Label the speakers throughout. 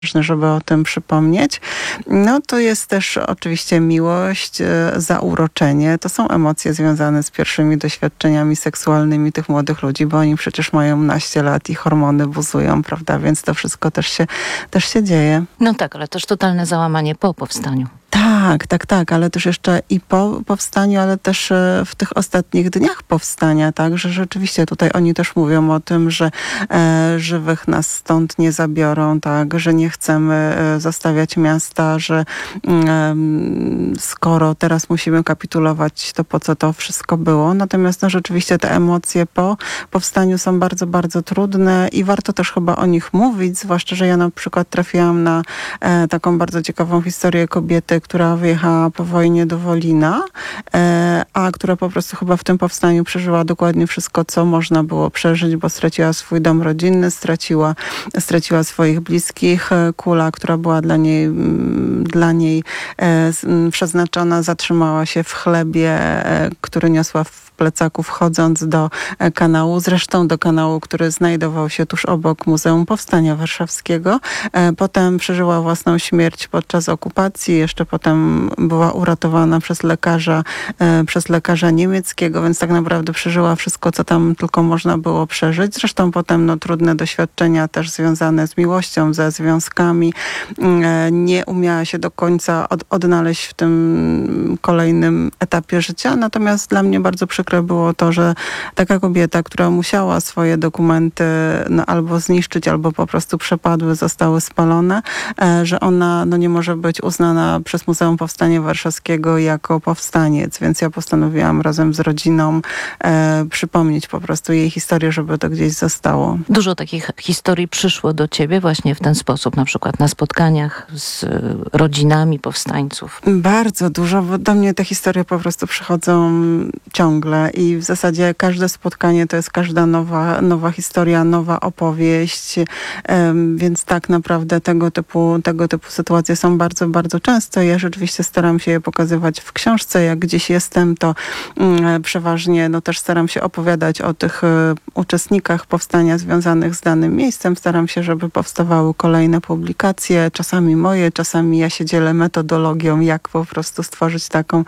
Speaker 1: ważne, żeby o tym przypomnieć. No to jest też oczywiście miłość, zauroczenie. To są emocje związane z pierwszymi doświadczeniami seksualnymi tych młodych ludzi, bo oni przecież mają naście lat i hormony buzują, prawda? Więc to wszystko też się dzieje.
Speaker 2: No tak, ale też totalne załamanie po powstaniu.
Speaker 1: Tak, ale też jeszcze i po powstaniu, ale też w tych ostatnich dniach powstania, tak, że rzeczywiście tutaj oni też mówią o tym, że żywych nas stąd nie zabiorą, tak, że nie chcemy zostawiać miasta, że skoro teraz musimy kapitulować, to po co to wszystko było. Natomiast no, rzeczywiście te emocje po powstaniu są bardzo, bardzo trudne i warto też chyba o nich mówić, zwłaszcza, że ja na przykład trafiłam na taką bardzo ciekawą historię kobiety, która wyjechała po wojnie do Wolina, a która po prostu chyba w tym powstaniu przeżyła dokładnie wszystko, co można było przeżyć, bo straciła swój dom rodzinny, straciła swoich bliskich. Kula, która była dla niej przeznaczona, zatrzymała się w chlebie, który niosła w plecaku, wchodząc do kanału, zresztą do kanału, który znajdował się tuż obok Muzeum Powstania Warszawskiego. Potem przeżyła własną śmierć podczas okupacji, jeszcze potem była uratowana przez lekarza niemieckiego, więc tak naprawdę przeżyła wszystko, co tam tylko można było przeżyć. Zresztą potem no, trudne doświadczenia też związane z miłością, ze związkami. Nie umiała się do końca odnaleźć w tym kolejnym etapie życia. Natomiast dla mnie bardzo przykre było to, że taka kobieta, która musiała swoje dokumenty no, albo zniszczyć, albo po prostu przepadły, zostały spalone, że ona no, nie może być uznana przez Muzeum Powstania Warszawskiego jako powstaniec. Więc ja postanowiłam razem z rodziną przypomnieć po prostu jej historię, żeby to gdzieś zostało.
Speaker 2: Dużo takich historii przyszło do ciebie właśnie w ten sposób, na przykład na spotkaniach z rodzinami powstańców.
Speaker 1: Bardzo dużo, bo do mnie te historie po prostu przychodzą ciągle i w zasadzie każde spotkanie to jest każda nowa historia, nowa opowieść, więc tak naprawdę tego typu sytuacje są bardzo, bardzo często. Ja rzeczywiście staram się je pokazywać w książce. Jak gdzieś jestem, to przeważnie no, też staram się opowiadać o tych uczestnikach powstania związanych z danym miejscem. Staram się, żeby powstawały kolejne publikacje, czasami moje, czasami ja się dzielę metodologią, jak po prostu stworzyć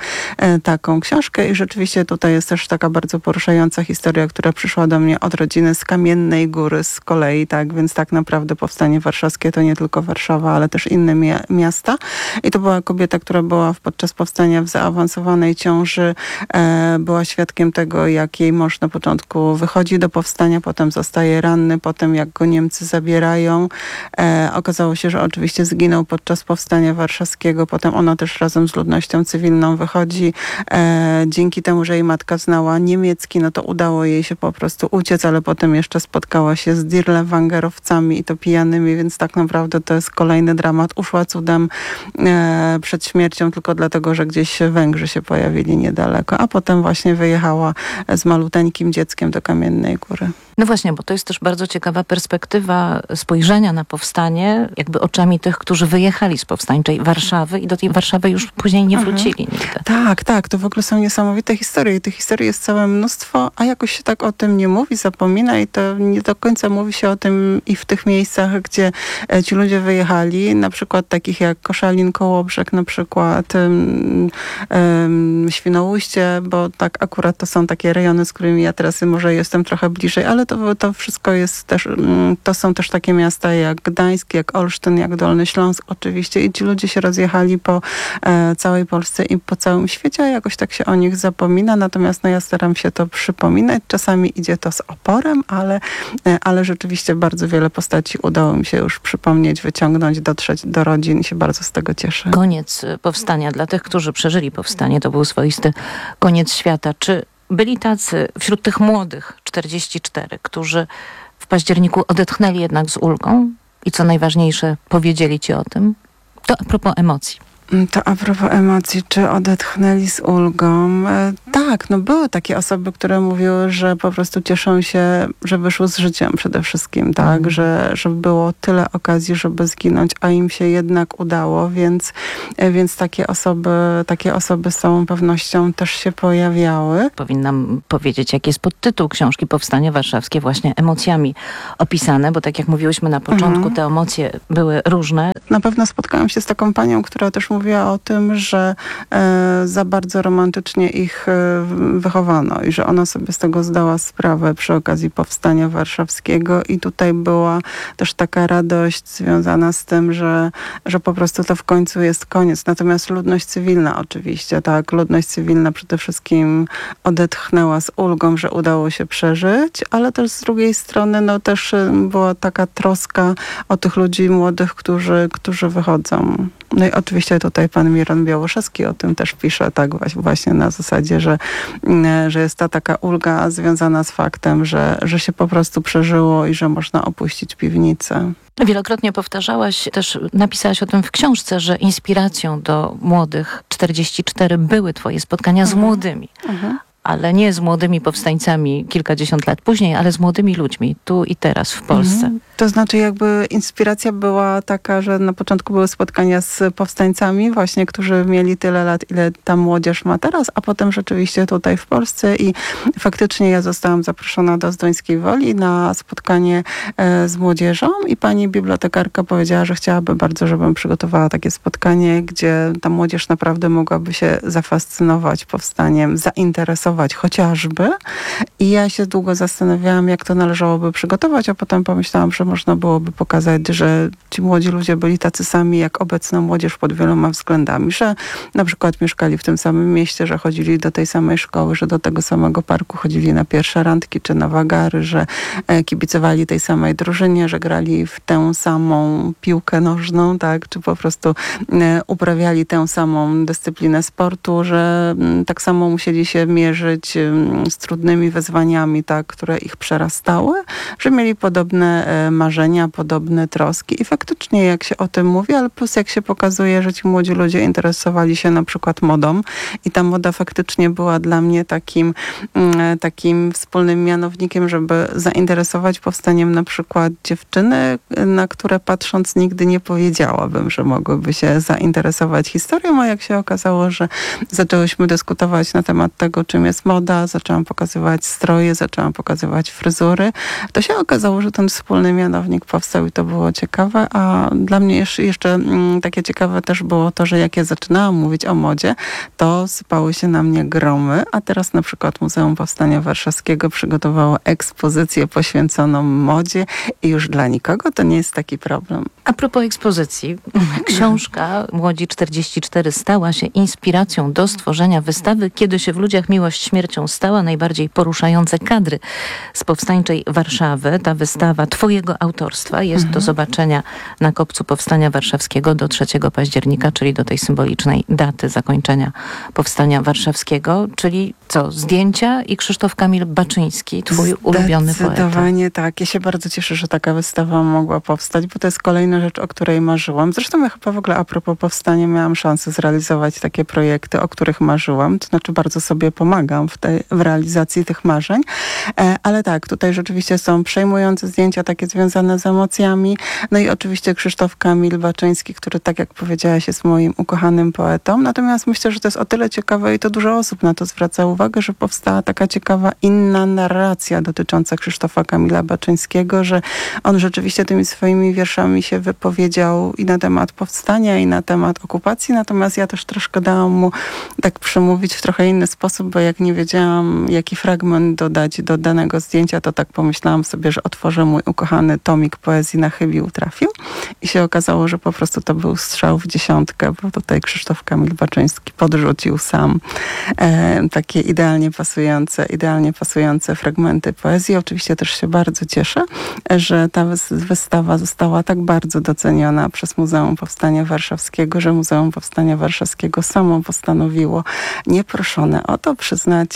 Speaker 1: taką książkę i rzeczywiście tutaj jest też taka bardzo poruszająca historia, która przyszła do mnie od rodziny z Kamiennej Góry z kolei, tak, więc tak naprawdę Powstanie Warszawskie to nie tylko Warszawa, ale też inne miasta. I to była kobieta, która była podczas powstania w zaawansowanej ciąży, była świadkiem tego, jak jej mąż na początku wychodzi do powstania, potem zostaje ranny, potem jak go Niemcy zabierają. Okazało się, że oczywiście zginął podczas Powstania Warszawskiego, potem ona też razem z ludnością cywilną wychodzi. Dzięki temu, że jej matka znała niemiecki, no to udało jej się po prostu uciec, ale potem jeszcze spotkała się z Dirlewangerowcami i to pijanymi, więc tak naprawdę to jest kolejny dramat. Uszła cudem przed śmiercią tylko dlatego, że gdzieś Węgrzy się pojawili niedaleko, a potem właśnie wyjechała z maluteńkim dzieckiem do Kamiennej Góry.
Speaker 2: No właśnie, bo to jest też bardzo ciekawa perspektywa spojrzenia na powstanie, jakby oczami tych, którzy wyjechali z powstańczej Warszawy i do tej Warszawy już później nie wrócili nigdy.
Speaker 1: Tak, to w ogóle są niesamowite historie i tych historii jest całe mnóstwo, a jakoś się tak o tym nie mówi, zapomina i to nie do końca mówi się o tym i w tych miejscach, gdzie ci ludzie wyjechali, na przykład takich jak Koszalin, Kołobrzeg, na przykład Świnoujście, bo tak akurat to są takie rejony, z którymi ja teraz może jestem trochę bliżej, ale to wszystko jest też, to są też takie miasta jak Gdańsk, jak Olsztyn, jak Dolny Śląsk oczywiście i ci ludzie się rozjechali po całej Polsce i po całym świecie, a jakoś tak się o nich zapomina, natomiast no ja staram się to przypominać. Czasami idzie to z oporem, ale rzeczywiście bardzo wiele postaci udało mi się już przypomnieć, wyciągnąć, dotrzeć do rodzin i się bardzo z tego cieszę.
Speaker 2: Koniec powstania dla tych, którzy przeżyli powstanie, to był swoisty koniec świata. Czy byli tacy wśród tych młodych, 44, którzy w październiku odetchnęli jednak z ulgą i co najważniejsze, powiedzieli ci o tym? To a propos emocji.
Speaker 1: To a propos emocji, czy odetchnęli z ulgą? Tak, no były takie osoby, które mówiły, że po prostu cieszą się, że wyszły z życiem przede wszystkim, tak, że było tyle okazji, żeby zginąć, a im się jednak udało, więc takie osoby z całą pewnością też się pojawiały.
Speaker 2: Powinnam powiedzieć, jaki jest podtytuł książki Powstanie Warszawskie, właśnie emocjami opisane, bo tak jak mówiłyśmy na początku, te emocje były różne.
Speaker 1: Na pewno spotkałam się z taką panią, która też mówiła o tym, że za bardzo romantycznie ich wychowano i że ona sobie z tego zdała sprawę przy okazji Powstania Warszawskiego i tutaj była też taka radość związana z tym, że po prostu to w końcu jest koniec. Natomiast ludność cywilna oczywiście, tak, ludność cywilna przede wszystkim odetchnęła z ulgą, że udało się przeżyć, ale też z drugiej strony no też była taka troska o tych ludzi młodych, którzy wychodzą. No i oczywiście tutaj pan Miron Białoszewski o tym też pisze, tak właśnie na zasadzie, że jest ta taka ulga związana z faktem, że się po prostu przeżyło i że można opuścić piwnicę.
Speaker 2: Wielokrotnie powtarzałaś, też napisałaś o tym w książce, że inspiracją do młodych 44 były twoje spotkania z młodymi. Ale nie z młodymi powstańcami kilkadziesiąt lat później, ale z młodymi ludźmi, tu i teraz w Polsce.
Speaker 1: To znaczy jakby inspiracja była taka, że na początku były spotkania z powstańcami właśnie, którzy mieli tyle lat, ile ta młodzież ma teraz, a potem rzeczywiście tutaj w Polsce i faktycznie ja zostałam zaproszona do Zduńskiej Woli na spotkanie z młodzieżą i pani bibliotekarka powiedziała, że chciałaby bardzo, żebym przygotowała takie spotkanie, gdzie ta młodzież naprawdę mogłaby się zafascynować powstaniem, zainteresować chociażby. I ja się długo zastanawiałam, jak to należałoby przygotować, a potem pomyślałam, że można byłoby pokazać, że ci młodzi ludzie byli tacy sami jak obecna młodzież pod wieloma względami, że na przykład mieszkali w tym samym mieście, że chodzili do tej samej szkoły, że do tego samego parku chodzili na pierwsze randki czy na wagary, że kibicowali tej samej drużynie, że grali w tę samą piłkę nożną, tak, czy po prostu uprawiali tę samą dyscyplinę sportu, że tak samo musieli się mierzyć z trudnymi wyzwaniami, tak, które ich przerastały, że mieli podobne marzenia, podobne troski i faktycznie jak się o tym mówi, ale plus jak się pokazuje, że ci młodzi ludzie interesowali się na przykład modą i ta moda faktycznie była dla mnie takim wspólnym mianownikiem, żeby zainteresować powstaniem na przykład dziewczyny, na które patrząc nigdy nie powiedziałabym, że mogłyby się zainteresować historią, a jak się okazało, że zaczęłyśmy dyskutować na temat tego, czym jest moda, zaczęłam pokazywać stroje, zaczęłam pokazywać fryzury, to się okazało, że ten wspólny mianownik powstał i to było ciekawe, a dla mnie jeszcze takie ciekawe też było to, że jak ja zaczynałam mówić o modzie, to sypały się na mnie gromy, a teraz na przykład Muzeum Powstania Warszawskiego przygotowało ekspozycję poświęconą modzie i już dla nikogo to nie jest taki problem.
Speaker 2: A propos ekspozycji, książka Młodzi 44 stała się inspiracją do stworzenia wystawy Kiedy się w ludziach miłość śmiercią stała, najbardziej poruszające kadry z powstańczej Warszawy. Ta wystawa twojego autorstwa jest do zobaczenia na Kopcu Powstania Warszawskiego do 3 października, czyli do tej symbolicznej daty zakończenia Powstania Warszawskiego, czyli co, zdjęcia i Krzysztof Kamil Baczyński, twój ulubiony poeta.
Speaker 1: Zdecydowanie tak. Ja się bardzo cieszę, że taka wystawa mogła powstać, bo to jest kolejna rzecz, o której marzyłam. Zresztą ja chyba w ogóle a propos powstania miałam szansę zrealizować takie projekty, o których marzyłam. To znaczy bardzo sobie pomagam w realizacji tych marzeń. Ale tak, tutaj rzeczywiście są przejmujące zdjęcia takie związane z emocjami. No i oczywiście Krzysztof Kamil Baczyński, który tak jak powiedziałaś jest moim ukochanym poetą. Natomiast myślę, że to jest o tyle ciekawe i to dużo osób na to zwraca uwagę, że powstała taka ciekawa inna narracja dotycząca Krzysztofa Kamila Baczyńskiego, że on rzeczywiście tymi swoimi wierszami się wypowiedział i na temat powstania, i na temat okupacji. Natomiast ja też troszkę dałam mu tak przemówić w trochę inny sposób, bo jak nie wiedziałam, jaki fragment dodać do danego zdjęcia, to tak pomyślałam sobie, że otworzę mój ukochany tomik poezji Na chybił trafił i się okazało, że po prostu to był strzał w dziesiątkę, bo tutaj Krzysztof Kamil Baczyński podrzucił sam takie idealnie pasujące fragmenty poezji. Oczywiście też się bardzo cieszę, że ta wystawa została tak bardzo doceniona przez Muzeum Powstania Warszawskiego, że Muzeum Powstania Warszawskiego samo postanowiło nieproszone o to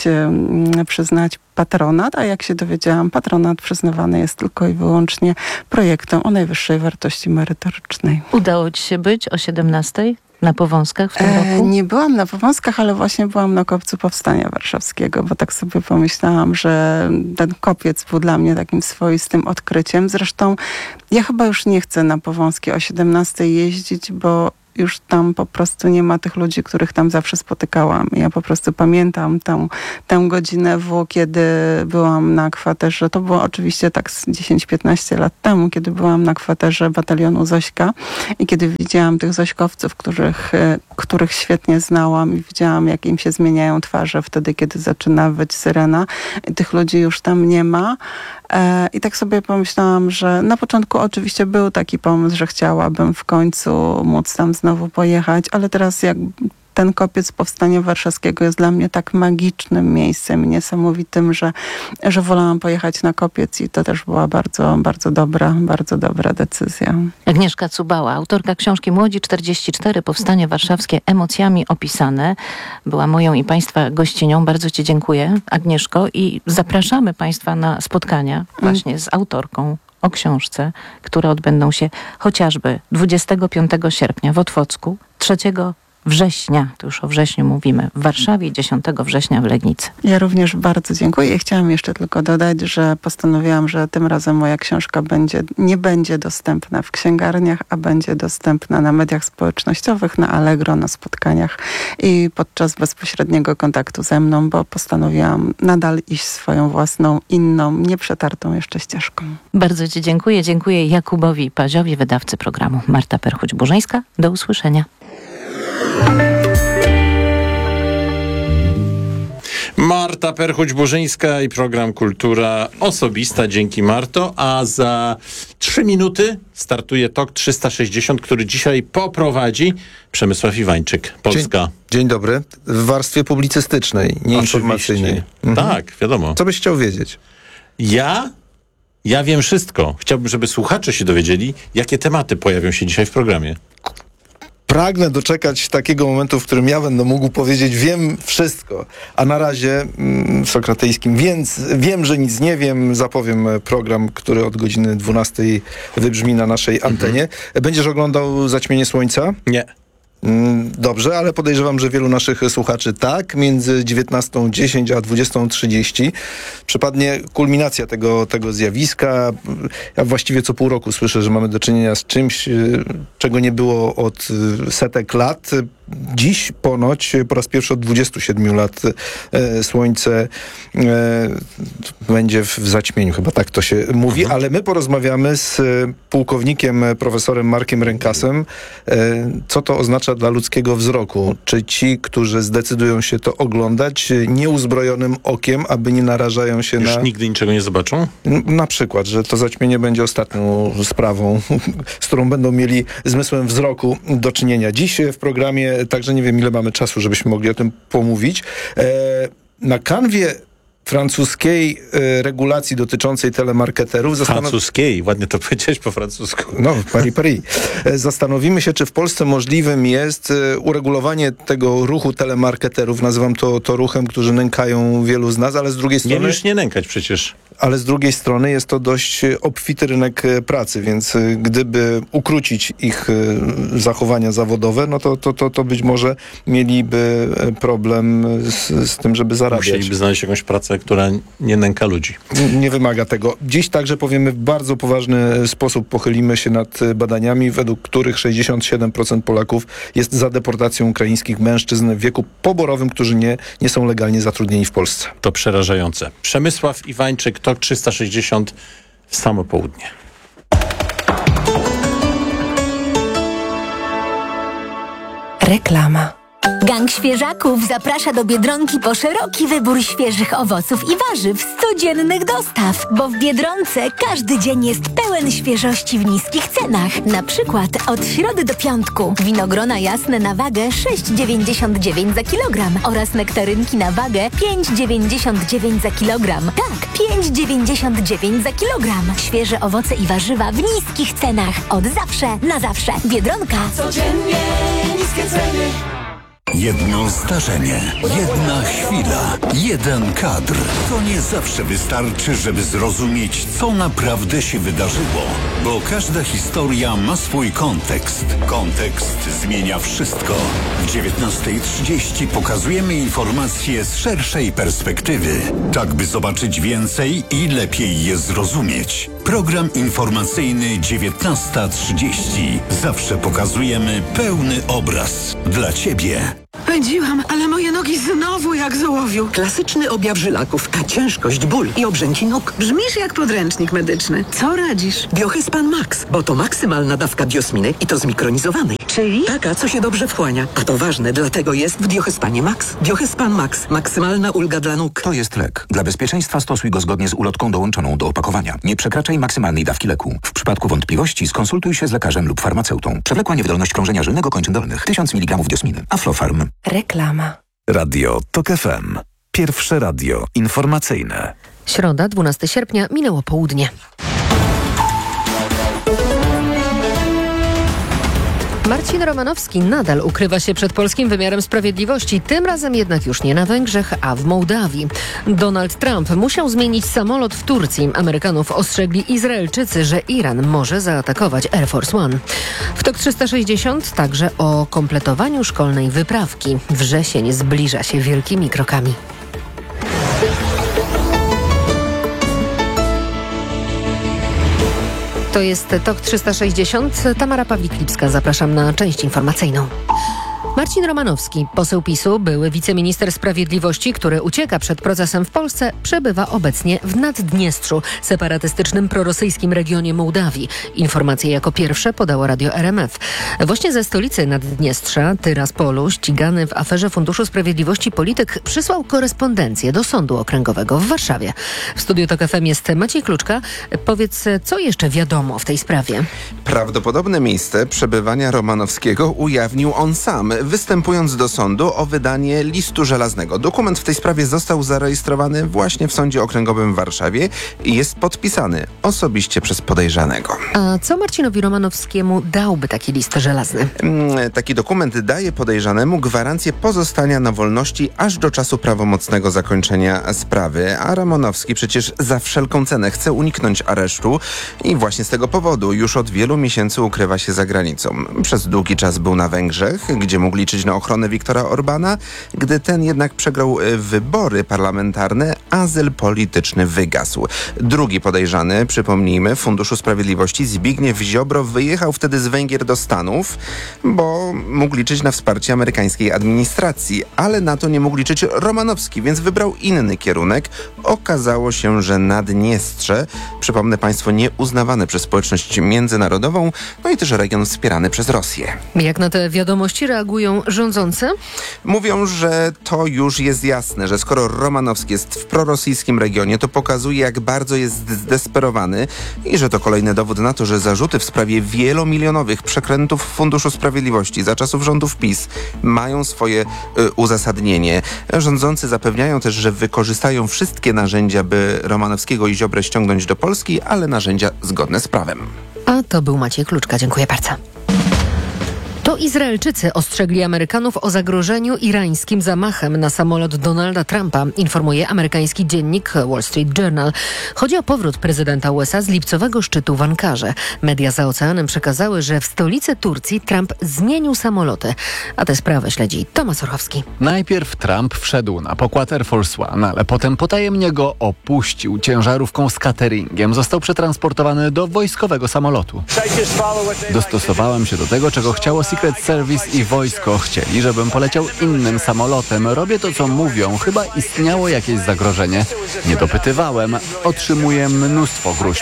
Speaker 1: przyznać patronat, a jak się dowiedziałam, patronat przyznawany jest tylko i wyłącznie projektom o najwyższej wartości merytorycznej.
Speaker 2: Udało ci się być o 17:00? na Powązkach w tym roku?
Speaker 1: Nie byłam na Powązkach, ale właśnie byłam na Kopcu Powstania Warszawskiego, bo tak sobie pomyślałam, że ten kopiec był dla mnie takim swoistym odkryciem. Zresztą ja chyba już nie chcę na Powązki o 17 jeździć, bo już tam po prostu nie ma tych ludzi, których tam zawsze spotykałam. Ja po prostu pamiętam tę godzinę kiedy byłam na kwaterze. To było oczywiście tak z 10-15 lat temu, kiedy byłam na kwaterze batalionu Zośka i kiedy widziałam tych zośkowców, których świetnie znałam i widziałam, jak im się zmieniają twarze wtedy, kiedy zaczyna wyć syrena. I tych ludzi już tam nie ma. I tak sobie pomyślałam, że na początku oczywiście był taki pomysł, że chciałabym w końcu móc tam znowu pojechać, ale teraz jak ten kopiec Powstania Warszawskiego jest dla mnie tak magicznym miejscem, niesamowitym, że wolałam pojechać na kopiec i to też była bardzo, bardzo dobra decyzja.
Speaker 2: Agnieszka Cubała, autorka książki Młodzi 44, Powstanie Warszawskie emocjami opisane, była moją i Państwa gościnią. Bardzo Ci dziękuję, Agnieszko, i zapraszamy Państwa na spotkania właśnie z autorką o książce, które odbędą się chociażby 25 sierpnia w Otwocku, 3 września, to już o wrześniu mówimy, w Warszawie, 10 września w Legnicy.
Speaker 1: Ja również bardzo dziękuję i chciałam jeszcze tylko dodać, że postanowiłam, że tym razem moja książka nie będzie dostępna w księgarniach, a będzie dostępna na mediach społecznościowych, na Allegro, na spotkaniach i podczas bezpośredniego kontaktu ze mną, bo postanowiłam nadal iść swoją własną, inną, nieprzetartą jeszcze ścieżką.
Speaker 2: Bardzo Ci dziękuję. Dziękuję Jakubowi Paziowi, wydawcy programu. Marta Perchuć-Burzyńska. Do usłyszenia.
Speaker 3: Marta Perchuć-Burzyńska i program Kultura Osobista. Dzięki, Marto. A za 3 minuty startuje TOK 360, który dzisiaj poprowadzi Przemysław Iwańczyk, Polska.
Speaker 4: Dzień dobry. W warstwie publicystycznej, nie informacyjnej.
Speaker 3: Tak, wiadomo.
Speaker 4: Co byś chciał wiedzieć?
Speaker 3: Ja wiem wszystko. Chciałbym, żeby słuchacze się dowiedzieli, jakie tematy pojawią się dzisiaj w programie.
Speaker 4: Pragnę doczekać takiego momentu, w którym ja będę mógł powiedzieć, wiem wszystko, a na razie sokratejskim, więc wiem, że nic nie wiem, zapowiem program, który od godziny 12 wybrzmi na naszej antenie. Będziesz oglądał Zaćmienie Słońca?
Speaker 3: Nie.
Speaker 4: Dobrze, ale podejrzewam, że wielu naszych słuchaczy tak. Między 19:10 a 20:30 przypadnie kulminacja tego zjawiska. Ja właściwie co pół roku słyszę, że mamy do czynienia z czymś, czego nie było od setek lat. Dziś ponoć po raz pierwszy od 27 lat słońce będzie w zaćmieniu, chyba tak to się mówi, ale my porozmawiamy z pułkownikiem profesorem Markiem Rękasem, co to oznacza dla ludzkiego wzroku. Czy ci, którzy zdecydują się to oglądać nieuzbrojonym okiem, aby nie narażają się
Speaker 3: Już nigdy niczego nie zobaczą?
Speaker 4: Na przykład, że to zaćmienie będzie ostatnią sprawą, z którą będą mieli zmysłem wzroku do czynienia. Dziś w programie, także nie wiem, ile mamy czasu, żebyśmy mogli o tym pomówić. Na kanwie francuskiej regulacji dotyczącej telemarketerów...
Speaker 3: Francuskiej, ładnie to powiedziałeś po francusku.
Speaker 4: No, Paris. Zastanowimy się, czy w Polsce możliwym jest uregulowanie tego ruchu telemarketerów. Nazywam to ruchem, którzy nękają wielu z nas, ale z drugiej strony...
Speaker 3: Nie już nie nękać przecież.
Speaker 4: Ale z drugiej strony jest to dość obfity rynek pracy, więc gdyby ukrócić ich zachowania zawodowe, no to być może mieliby problem z tym, żeby zarabiać.
Speaker 3: Musieliby znaleźć jakąś pracę, która nie nęka ludzi.
Speaker 4: Nie wymaga tego. Dziś także powiemy w bardzo poważny sposób, pochylimy się nad badaniami, według których 67% Polaków jest za deportacją ukraińskich mężczyzn w wieku poborowym, którzy nie są legalnie zatrudnieni w Polsce.
Speaker 3: To przerażające. Przemysław Iwańczyk, TOK 360 w samo południe.
Speaker 5: Reklama. Gang Świeżaków zaprasza do Biedronki po szeroki wybór świeżych owoców i warzyw z codziennych dostaw, bo w Biedronce każdy dzień jest pełen świeżości w niskich cenach. Na przykład od środy do piątku winogrona jasne na wagę 6,99 za kilogram oraz nektarynki na wagę 5,99 za kilogram. Tak, 5,99 za kilogram. Świeże owoce i warzywa w niskich cenach. Od zawsze na zawsze. Biedronka.
Speaker 6: Codziennie niskie ceny. Jedno zdarzenie, jedna chwila, jeden kadr. To nie zawsze wystarczy, żeby zrozumieć, co naprawdę się wydarzyło. Bo każda historia ma swój kontekst. Kontekst zmienia wszystko. W 19:30 pokazujemy informacje z szerszej perspektywy. Tak, by zobaczyć więcej i lepiej je zrozumieć. Program informacyjny 19:30. Zawsze pokazujemy pełny obraz. Dla Ciebie.
Speaker 7: Pędziłam, ale moje nogi znowu jak z ołowiu.
Speaker 8: Klasyczny objaw żylaków, a ciężkość, ból i obrzęki nóg.
Speaker 7: Brzmisz jak podręcznik medyczny. Co radzisz?
Speaker 8: Biohyspan Max, bo to maksymalna dawka biosminy i to zmikronizowanej.
Speaker 7: Czyli?
Speaker 8: Taka, co się dobrze wchłania. A to ważne, dlatego jest w Biohyspanie Max. Biohyspan Max. Maksymalna ulga dla nóg.
Speaker 9: To jest lek. Dla bezpieczeństwa stosuj go zgodnie z ulotką dołączoną do opakowania. Nie przekraczaj maksymalnej dawki leku. W przypadku wątpliwości skonsultuj się z lekarzem lub farmaceutą. Przewlekła niewydolność krążenia żylnego kończyn dolnych. 1000 mg diosminy. Aflofarm.
Speaker 10: Reklama.
Speaker 11: Radio TOK FM. Pierwsze radio informacyjne.
Speaker 10: Środa, 12 sierpnia, minęło południe. Marcin Romanowski nadal ukrywa się przed polskim wymiarem sprawiedliwości, tym razem jednak już nie na Węgrzech, a w Mołdawii. Donald Trump musiał zmienić samolot w Turcji. Amerykanów ostrzegli Izraelczycy, że Iran może zaatakować Air Force One. W TOK 360 także o kompletowaniu szkolnej wyprawki. Wrzesień zbliża się wielkimi krokami. To jest TOK 360. Tamara Pawlik-Lipska. Zapraszam na część informacyjną. Marcin Romanowski, poseł PiS-u, były wiceminister sprawiedliwości, który ucieka przed procesem w Polsce, przebywa obecnie w Naddniestrzu, separatystycznym prorosyjskim regionie Mołdawii. Informacje jako pierwsze podało radio RMF. Właśnie ze stolicy Naddniestrza, Tyraspolu, ścigany w aferze Funduszu Sprawiedliwości polityk przysłał korespondencję do Sądu Okręgowego w Warszawie. W studiu TOK FM jest Maciej Kluczka. Powiedz, co jeszcze wiadomo w tej sprawie?
Speaker 12: Prawdopodobne miejsce przebywania Romanowskiego ujawnił on sam, występując do sądu o wydanie listu żelaznego. Dokument w tej sprawie został zarejestrowany właśnie w Sądzie Okręgowym w Warszawie i jest podpisany osobiście przez podejrzanego.
Speaker 10: A co Marcinowi Romanowskiemu dałby taki list żelazny?
Speaker 12: Taki dokument daje podejrzanemu gwarancję pozostania na wolności aż do czasu prawomocnego zakończenia sprawy, a Romanowski przecież za wszelką cenę chce uniknąć aresztu i właśnie z tego powodu już od wielu miesięcy ukrywa się za granicą. Przez długi czas był na Węgrzech, gdzie mógł liczyć na ochronę Viktora Orbana. Gdy ten jednak przegrał wybory parlamentarne, azyl polityczny wygasł. Drugi podejrzany, przypomnijmy, Funduszu Sprawiedliwości, Zbigniew Ziobro, wyjechał wtedy z Węgier do Stanów, bo mógł liczyć na wsparcie amerykańskiej administracji, ale na to nie mógł liczyć Romanowski, więc wybrał inny kierunek. Okazało się, że Naddniestrze, przypomnę Państwu, nieuznawane przez społeczność międzynarodową, no i też region wspierany przez Rosję.
Speaker 10: Jak na te wiadomości reagują rządzący?
Speaker 12: Mówią, że to już jest jasne, że skoro Romanowski jest w prorosyjskim regionie, to pokazuje, jak bardzo jest zdesperowany i że to kolejny dowód na to, że zarzuty w sprawie wielomilionowych przekrętów w Funduszu Sprawiedliwości za czasów rządów PiS mają swoje uzasadnienie. Rządzący zapewniają też, że wykorzystają wszystkie narzędzia, by Romanowskiego i Ziobrę ściągnąć do Polski, ale narzędzia zgodne z prawem.
Speaker 10: A to był Maciej Kluczka. Dziękuję bardzo. To Izraelczycy ostrzegli Amerykanów o zagrożeniu irańskim zamachem na samolot Donalda Trumpa, informuje amerykański dziennik Wall Street Journal. Chodzi o powrót prezydenta USA z lipcowego szczytu w Ankarze. Media za oceanem przekazały, że w stolicy Turcji Trump zmienił samoloty. A tę sprawę śledzi Tomasz Orchowski.
Speaker 13: Najpierw Trump wszedł na pokład Air Force One, ale potem potajemnie go opuścił. Ciężarówką z cateringiem został przetransportowany do wojskowego samolotu. Dostosowałem się do tego, czego chciało Secret Service i wojsko. Chcieli, żebym poleciał innym samolotem. Robię to, co mówią. Chyba istniało jakieś zagrożenie. Nie dopytywałem. Otrzymuję mnóstwo gróźb.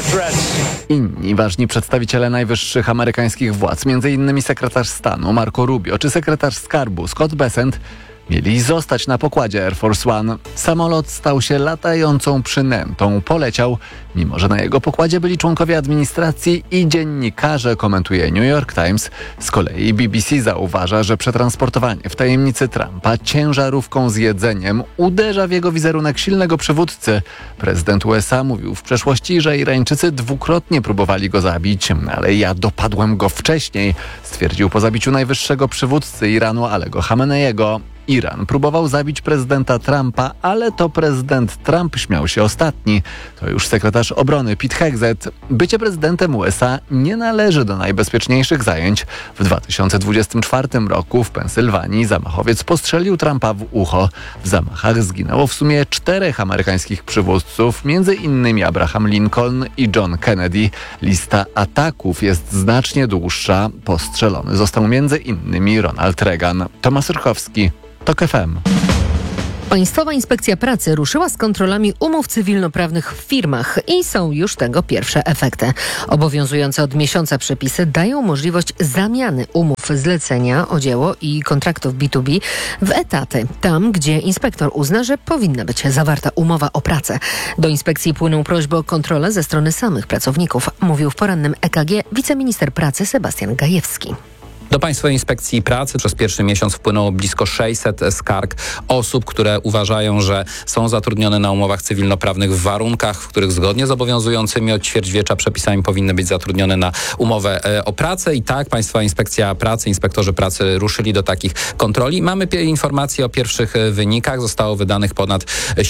Speaker 13: Inni ważni przedstawiciele najwyższych amerykańskich władz, m.in. sekretarz stanu Marco Rubio czy sekretarz skarbu Scott Bessent, mieli zostać na pokładzie Air Force One. Samolot stał się latającą przynętą. Poleciał, mimo że na jego pokładzie byli członkowie administracji i dziennikarze, komentuje New York Times. Z kolei BBC zauważa, że przetransportowanie w tajemnicy Trumpa ciężarówką z jedzeniem uderza w jego wizerunek silnego przywódcy. Prezydent USA mówił w przeszłości, że Irańczycy dwukrotnie próbowali go zabić, ale ja dopadłem go wcześniej, stwierdził po zabiciu najwyższego przywódcy Iranu Alego Chameneiego. Iran próbował zabić prezydenta Trumpa, ale to prezydent Trump śmiał się ostatni. To już sekretarz obrony Pete Hegseth. Bycie prezydentem USA nie należy do najbezpieczniejszych zajęć. W 2024 roku w Pensylwanii zamachowiec postrzelił Trumpa w ucho. W zamachach zginęło w sumie 4 amerykańskich przywódców, m.in. Abraham Lincoln i John Kennedy. Lista ataków jest znacznie dłuższa. Postrzelony został m.in. Ronald Reagan. Tomasz Rchowski, TOK FM.
Speaker 10: Państwowa Inspekcja Pracy ruszyła z kontrolami umów cywilnoprawnych w firmach i są już tego pierwsze efekty. Obowiązujące od miesiąca przepisy dają możliwość zamiany umów zlecenia o dzieło i kontraktów B2B w etaty, tam gdzie inspektor uzna, że powinna być zawarta umowa o pracę. Do inspekcji płyną prośby o kontrolę ze strony samych pracowników, mówił w porannym EKG wiceminister pracy Sebastian Gajewski.
Speaker 14: Do Państwowej Inspekcji Pracy przez pierwszy miesiąc wpłynęło blisko 600 skarg osób, które uważają, że są zatrudnione na umowach cywilnoprawnych w warunkach, w których zgodnie z obowiązującymi od ćwierćwiecza przepisami powinny być zatrudnione na umowę o pracę. I tak Państwowa Inspekcja Pracy, inspektorzy pracy ruszyli do takich kontroli. Mamy informacje o pierwszych wynikach. Zostało wydanych ponad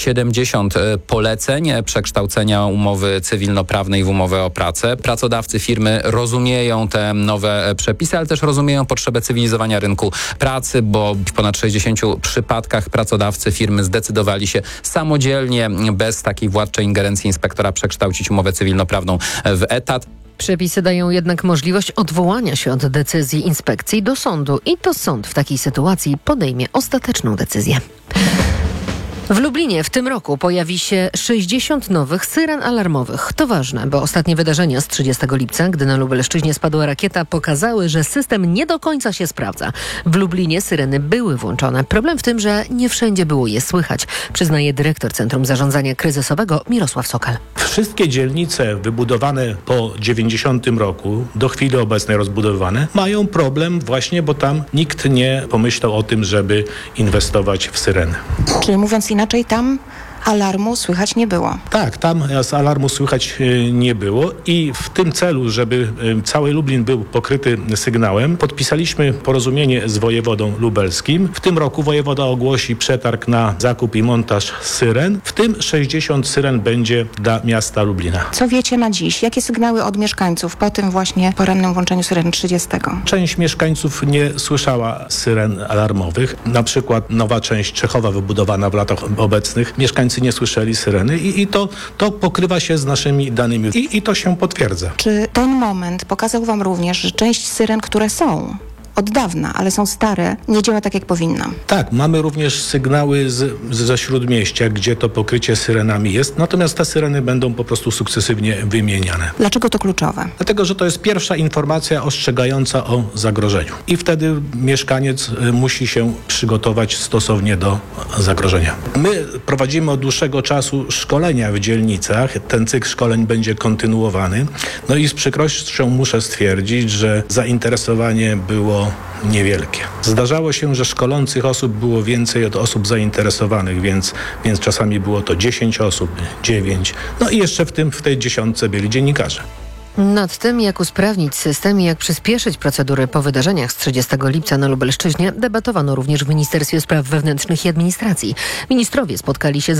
Speaker 14: 70 poleceń przekształcenia umowy cywilnoprawnej w umowę o pracę. Pracodawcy, firmy rozumieją te nowe przepisy, ale też rozumieją potrzebę cywilizowania rynku pracy, bo w ponad 60 przypadkach pracodawcy, firmy zdecydowali się samodzielnie, bez takiej władczej ingerencji inspektora, przekształcić umowę cywilnoprawną w etat.
Speaker 10: Przepisy dają jednak możliwość odwołania się od decyzji inspekcji do sądu i to sąd w takiej sytuacji podejmie ostateczną decyzję. W Lublinie w tym roku pojawi się 60 nowych syren alarmowych. To ważne, bo ostatnie wydarzenia z 30 lipca, gdy na Lubelszczyźnie spadła rakieta, pokazały, że system nie do końca się sprawdza. W Lublinie syreny były włączone. Problem w tym, że nie wszędzie było je słychać, przyznaje dyrektor Centrum Zarządzania Kryzysowego Mirosław Sokal.
Speaker 15: Wszystkie dzielnice wybudowane po 90 roku, do chwili obecnej rozbudowywane, mają problem właśnie, bo tam nikt nie pomyślał o tym, żeby inwestować w syreny.
Speaker 16: Czyli mówiąc inaczej, tam alarmu słychać nie było.
Speaker 15: Tak, tam z alarmu słychać nie było i w tym celu, żeby cały Lublin był pokryty sygnałem, podpisaliśmy porozumienie z wojewodą lubelskim. W tym roku wojewoda ogłosi przetarg na zakup i montaż syren, w tym 60 syren będzie dla miasta Lublina.
Speaker 16: Co wiecie na dziś? Jakie sygnały od mieszkańców po tym właśnie porannym włączeniu syren 30?
Speaker 15: Część mieszkańców nie słyszała syren alarmowych. Na przykład nowa część Czechowa wybudowana w latach obecnych. Mieszkańcy nie słyszeli syreny i to pokrywa się z naszymi danymi i to się potwierdza.
Speaker 16: Czy ten moment pokazał wam również, że część syren, które są od dawna, ale są stare, nie działa tak, jak powinna?
Speaker 15: Tak, mamy również sygnały ze Śródmieścia, gdzie to pokrycie syrenami jest, natomiast te syreny będą po prostu sukcesywnie wymieniane.
Speaker 16: Dlaczego to kluczowe?
Speaker 15: Dlatego, że to jest pierwsza informacja ostrzegająca o zagrożeniu i wtedy mieszkaniec musi się przygotować stosownie do zagrożenia. My prowadzimy od dłuższego czasu szkolenia w dzielnicach. Ten cykl szkoleń będzie kontynuowany. No i z przykrością muszę stwierdzić, że zainteresowanie było niewielkie. Zdarzało się, że szkolących osób było więcej od osób zainteresowanych, więc czasami było to 10 osób, 9. No i jeszcze w tej 10 byli dziennikarze.
Speaker 10: Nad tym, jak usprawnić system i jak przyspieszyć procedury po wydarzeniach z 30 lipca na Lubelszczyźnie, debatowano również w Ministerstwie Spraw Wewnętrznych i Administracji. Ministrowie spotkali się z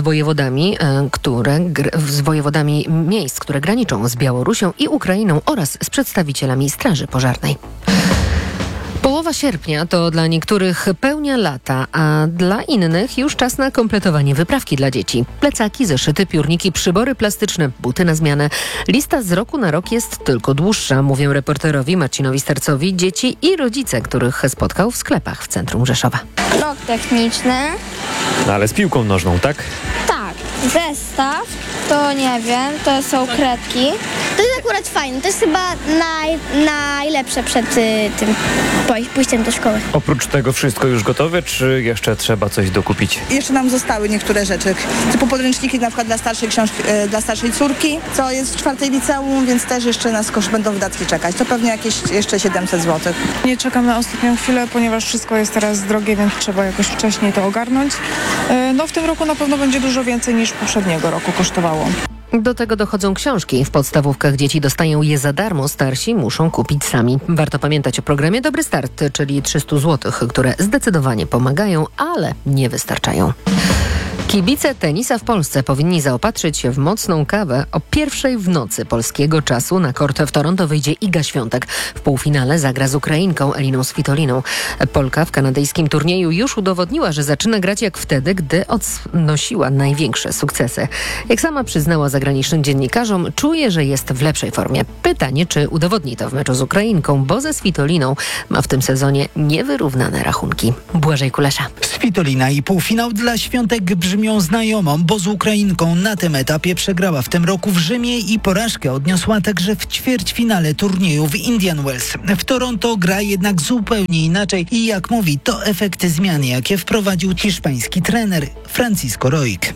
Speaker 10: wojewodami miejsc, które graniczą z Białorusią i Ukrainą oraz z przedstawicielami Straży Pożarnej. Połowa sierpnia to dla niektórych pełnia lata, a dla innych już czas na kompletowanie wyprawki dla dzieci. Plecaki, zeszyty, piórniki, przybory plastyczne, buty na zmianę. Lista z roku na rok jest tylko dłuższa, mówią reporterowi Marcinowi Starcowi dzieci i rodzice, których spotkał w sklepach w centrum Rzeszowa.
Speaker 17: Blok techniczny.
Speaker 18: No ale z piłką nożną, tak?
Speaker 17: Tak. Zestaw, to nie wiem, to są kredki. To jest akurat fajne, to jest chyba najlepsze przed tym pójściem do szkoły.
Speaker 18: Oprócz tego wszystko już gotowe, czy jeszcze trzeba coś dokupić?
Speaker 19: Jeszcze nam zostały niektóre rzeczy, typu podręczniki na przykład dla starszej książki, dla starszej córki, co jest w 4. liceum, więc też jeszcze nas będą wydatki czekać. To pewnie jakieś jeszcze 700 zł.
Speaker 20: Nie czekam na ostatnią chwilę, ponieważ wszystko jest teraz drogie, więc trzeba jakoś wcześniej to ogarnąć. No w tym roku na pewno będzie dużo więcej niż poprzedniego roku kosztowało.
Speaker 10: Do tego dochodzą książki. W podstawówkach dzieci dostają je za darmo, starsi muszą kupić sami. Warto pamiętać o programie Dobry Start, czyli 300 zł, które zdecydowanie pomagają, ale nie wystarczają. Kibice tenisa w Polsce powinni zaopatrzyć się w mocną kawę. O 1:00 w nocy polskiego czasu na kort w Toronto wyjdzie Iga Świątek. W półfinale zagra z Ukrainką Eliną Svitoliną. Polka w kanadyjskim turnieju już udowodniła, że zaczyna grać jak wtedy, gdy odnosiła największe sukcesy. Jak sama przyznała zagranicznym dziennikarzom, czuje, że jest w lepszej formie. Pytanie, czy udowodni to w meczu z Ukrainką, bo ze Svitoliną ma w tym sezonie niewyrównane rachunki. Błażej Kulesza.
Speaker 21: Svitolina i półfinał dla Świątek brzmią znajomo, bo z Ukrainką na tym etapie przegrała w tym roku w Rzymie i porażkę odniosła także w ćwierćfinale turnieju w Indian Wells. W Toronto gra jednak zupełnie inaczej i jak mówi, to efekty zmian, jakie wprowadził hiszpański trener Francisco Roig.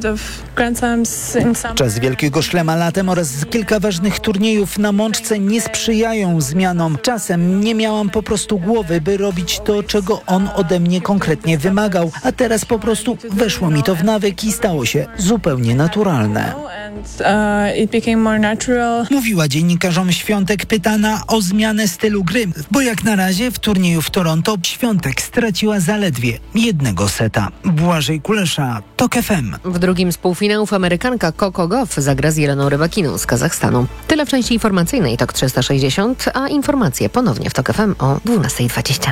Speaker 21: Czas Wielkiego Szlema latem oraz kilka ważnych turniejów na mączce nie sprzyjają zmianom. Czasem nie miałam po prostu głowy, by robić to, czego on ode mnie konkretnie wymagał, a teraz po prostu weszło mi to w nawyk i stało się zupełnie naturalne. Mówiła dziennikarzom Świątek pytana o zmianę stylu gry, bo jak na razie w turnieju w Toronto Świątek straciła zaledwie 1 seta. Błażej Kulesza, TOK FM.
Speaker 10: W drugim z półfinałów Amerykanka Coco Gauff zagra z Jeleną Rybakiną z Kazachstanu. Tyle w części informacyjnej TOK 360, a informacje ponownie w TOK FM o 12:20.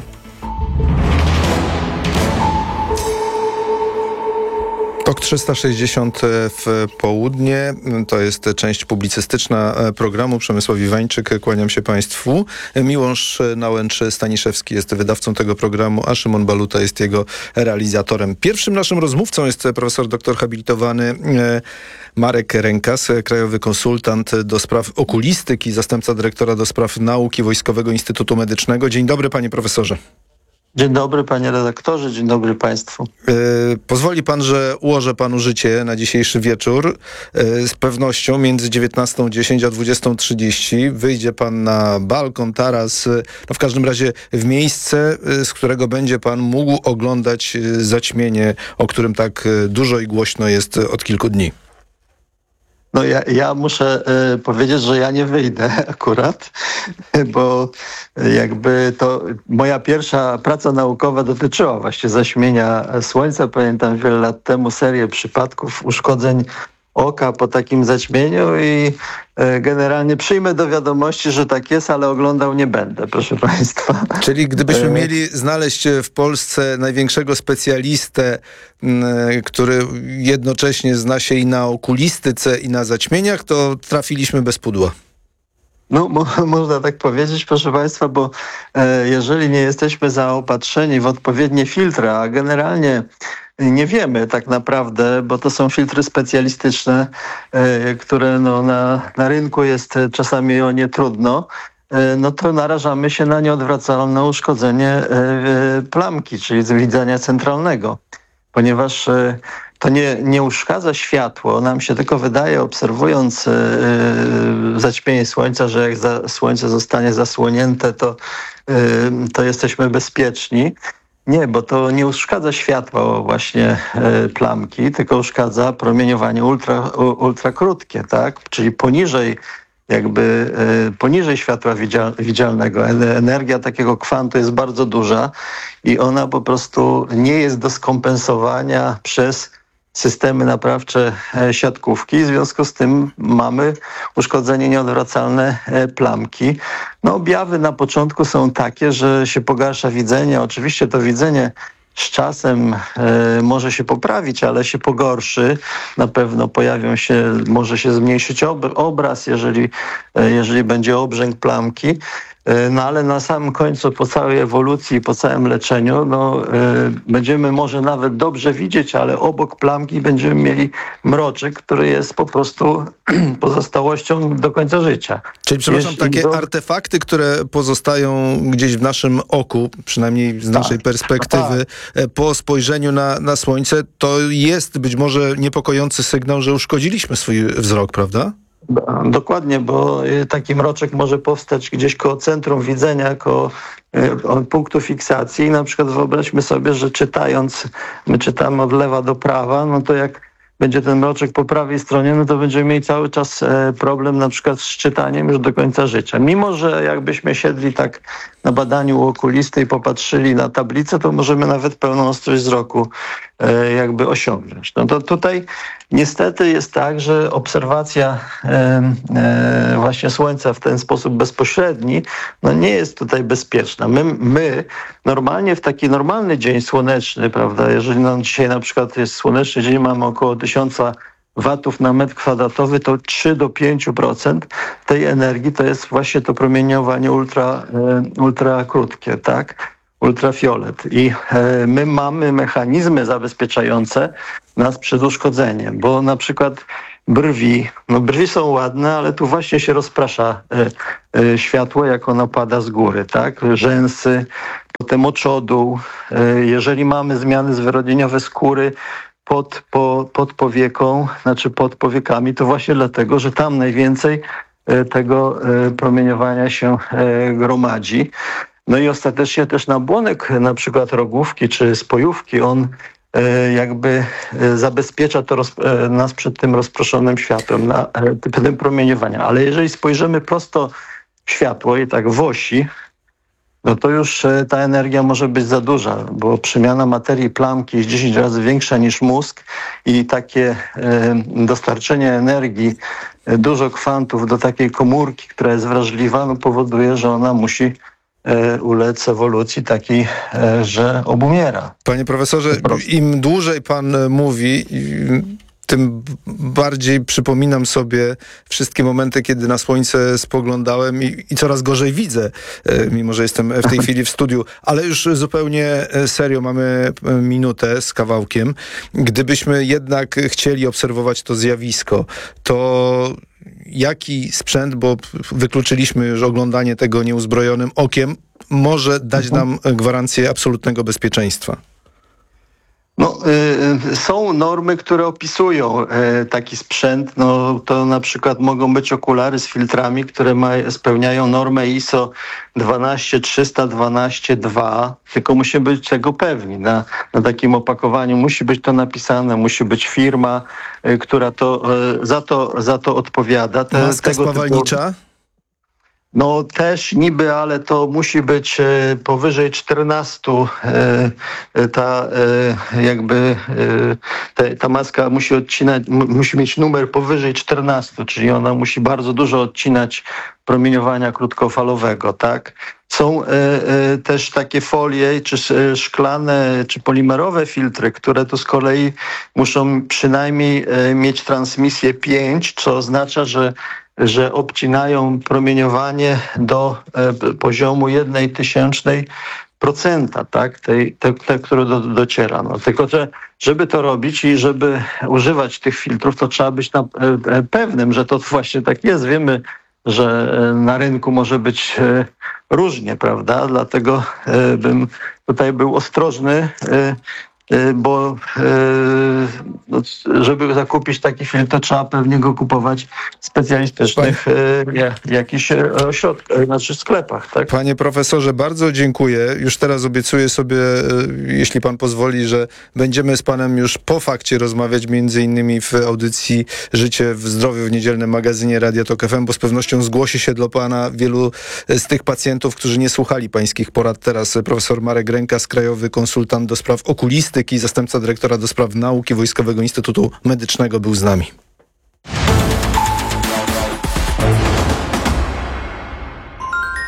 Speaker 4: TOK 360 w południe. To jest część publicystyczna programu. Przemysław Iwańczyk, kłaniam się Państwu. Miłosz Nałęcz-Staniszewski jest wydawcą tego programu, a Szymon Baluta jest jego realizatorem. Pierwszym naszym rozmówcą jest profesor doktor habilitowany Marek Rękas, krajowy konsultant do spraw okulistyki, zastępca dyrektora do spraw nauki Wojskowego Instytutu Medycznego. Dzień dobry, panie profesorze.
Speaker 22: Dzień dobry, panie redaktorze, dzień dobry państwu.
Speaker 4: Pozwoli pan, że ułożę panu życie na dzisiejszy wieczór. Z pewnością między 19:10 a 20:30 wyjdzie pan na balkon, taras, no w każdym razie w miejsce, z którego będzie pan mógł oglądać zaćmienie, o którym tak dużo i głośno jest od kilku dni.
Speaker 22: No ja muszę powiedzieć, że ja nie wyjdę akurat, bo jakby to moja pierwsza praca naukowa dotyczyła właśnie zaćmienia Słońca. Pamiętam wiele lat temu serię przypadków uszkodzeń oka po takim zaćmieniu i generalnie przyjmę do wiadomości, że tak jest, ale oglądał nie będę, proszę państwa.
Speaker 4: Czyli gdybyśmy mieli znaleźć w Polsce największego specjalistę, który jednocześnie zna się i na okulistyce, i na zaćmieniach, to trafiliśmy bez pudła.
Speaker 22: No, można tak powiedzieć, proszę państwa, bo jeżeli nie jesteśmy zaopatrzeni w odpowiednie filtry, a generalnie nie wiemy tak naprawdę, bo to są filtry specjalistyczne, które no, na rynku jest czasami o nie trudno, no to narażamy się na nieodwracalne uszkodzenie plamki, czyli widzenia centralnego, ponieważ to nie uszkadza światło. Nam się tylko wydaje, obserwując zaćmienie Słońca, że jak Słońce zostanie zasłonięte, to jesteśmy bezpieczni. Nie, bo to nie uszkadza światła właśnie plamki, tylko uszkadza promieniowanie ultrakrótkie, tak? Czyli poniżej światła widzialnego. Energia takiego kwantu jest bardzo duża i ona po prostu nie jest do skompensowania przez systemy naprawcze siatkówki. W związku z tym mamy uszkodzenie nieodwracalne plamki. No, objawy na początku są takie, że się pogarsza widzenie. Oczywiście to widzenie z czasem może się poprawić, ale się pogorszy. Na pewno może się zmniejszyć obraz, jeżeli będzie obrzęk plamki. No ale na samym końcu, po całej ewolucji, po całym leczeniu, będziemy może nawet dobrze widzieć, ale obok plamki będziemy mieli mroczek, który jest po prostu pozostałością do końca życia.
Speaker 4: Czyli, przepraszam, takie artefakty, które pozostają gdzieś w naszym oku, przynajmniej z naszej perspektywy, po spojrzeniu na Słońce, to jest być może niepokojący sygnał, że uszkodziliśmy swój wzrok, prawda?
Speaker 22: Dokładnie, bo taki mroczek może powstać gdzieś koło centrum widzenia, koło punktu fiksacji. I na przykład wyobraźmy sobie, że my czytamy od lewa do prawa, no to jak będzie ten mroczek po prawej stronie, no to będziemy mieli cały czas problem na przykład z czytaniem już do końca życia. Mimo że jakbyśmy siedli tak na badaniu u okulisty i popatrzyli na tablicę, to możemy nawet pełną ostrość wzroku jakby osiągnąć. No to tutaj niestety jest tak, że obserwacja właśnie Słońca w ten sposób bezpośredni, no nie jest tutaj bezpieczna. My normalnie w taki normalny dzień słoneczny, prawda, jeżeli dzisiaj na przykład jest słoneczny dzień, mamy około 1000 watów na metr kwadratowy, to 3 do 5% tej energii to jest właśnie to promieniowanie ultra krótkie, tak? Ultrafiolet. I my mamy mechanizmy zabezpieczające nas przed uszkodzeniem, bo na przykład brwi są ładne, ale tu właśnie się rozprasza światło, jak ono pada z góry, tak? Rzęsy, potem oczodół. Jeżeli mamy zmiany zwyrodnieniowe skóry pod powieką, znaczy pod powiekami, to właśnie dlatego, że tam najwięcej tego promieniowania się gromadzi. No i ostatecznie też nabłonek na przykład rogówki czy spojówki, on jakby zabezpiecza nas przed tym rozproszonym światłem, przed tym promieniowaniem. Ale jeżeli spojrzymy prosto w światło i tak w osi, no to już ta energia może być za duża, bo przemiana materii plamki jest 10 razy większa niż mózg i takie dostarczenie energii, dużo kwantów do takiej komórki, która jest wrażliwa, no powoduje, że ona musi ulec ewolucji takiej, że obumiera.
Speaker 4: Panie profesorze, im dłużej pan mówi, tym bardziej przypominam sobie wszystkie momenty, kiedy na Słońce spoglądałem i coraz gorzej widzę, mimo że jestem w tej chwili w studiu. Ale już zupełnie serio, mamy minutę z kawałkiem. Gdybyśmy jednak chcieli obserwować to zjawisko, to jaki sprzęt, bo wykluczyliśmy już oglądanie tego nieuzbrojonym okiem, może dać nam gwarancję absolutnego bezpieczeństwa?
Speaker 22: No, są normy, które opisują taki sprzęt. No, to na przykład mogą być okulary z filtrami, które spełniają normę ISO 12300, 122, tylko musimy być tego pewni. Na takim opakowaniu musi być to napisane, musi być firma, która za to odpowiada.
Speaker 4: Maska spawalnicza?
Speaker 22: No też niby, ale to musi być powyżej 14. Ta maska musi mieć numer powyżej 14, czyli ona musi bardzo dużo odcinać promieniowania krótkofalowego, tak? Są też takie folie, czy szklane, czy polimerowe filtry, które to z kolei muszą przynajmniej mieć transmisję 5, co oznacza, że obcinają promieniowanie do poziomu 0,01%, tak? Te, które dociera. No, tylko, że żeby to robić i żeby używać tych filtrów, to trzeba być pewnym, że to właśnie tak jest. Wiemy, że na rynku może być różnie, prawda? Dlatego bym tutaj był ostrożny, bo żeby zakupić taki filtr, to trzeba pewnie go kupować w specjalistycznych jakichś sklepach. Tak?
Speaker 4: Panie profesorze, bardzo dziękuję. Już teraz obiecuję sobie, jeśli pan pozwoli, że będziemy z panem już po fakcie rozmawiać, między innymi w audycji Życie w zdrowiu w niedzielnym magazynie Radia Tok FM, bo z pewnością zgłosi się do pana wielu z tych pacjentów, którzy nie słuchali pańskich porad. Teraz profesor Marek Rękas, krajowy konsultant do spraw okulistyki, zastępca dyrektora do spraw nauki Wojskowego Instytutu Medycznego, był z nami.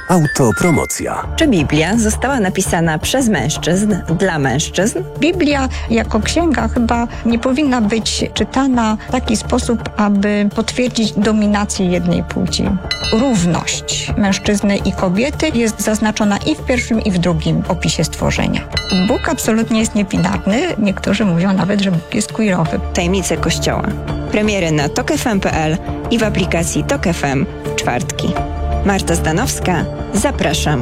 Speaker 11: Autopromocja.
Speaker 1: Czy Biblia została napisana przez mężczyzn, dla mężczyzn?
Speaker 2: Biblia jako księga chyba nie powinna być czytana w taki sposób, aby potwierdzić dominację jednej płci. Równość mężczyzny i kobiety jest zaznaczona i w pierwszym, i w drugim opisie stworzenia. Bóg absolutnie jest niebinarny. Niektórzy mówią nawet, że Bóg jest queerowy.
Speaker 1: Tajemnice Kościoła. Premiery na tokefm.pl i w aplikacji Tok FM w czwartki. Marta Zdanowska, zapraszam.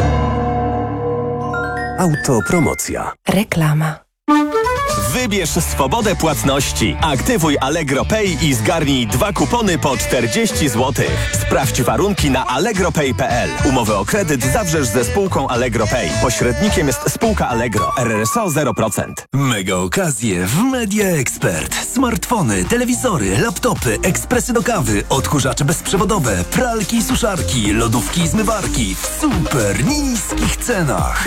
Speaker 11: Autopromocja.
Speaker 1: Reklama.
Speaker 23: Wybierz swobodę płatności. Aktywuj Allegro Pay i zgarnij 2 kupony po 40 zł. Sprawdź warunki na allegropay.pl. Umowę o kredyt zawrzesz ze spółką Allegro Pay. Pośrednikiem jest spółka Allegro. RRSO 0%.
Speaker 11: Mega okazje w Media Expert. Smartfony, telewizory, laptopy, ekspresy do kawy, odkurzacze bezprzewodowe, pralki i suszarki, lodówki i zmywarki w super niskich cenach.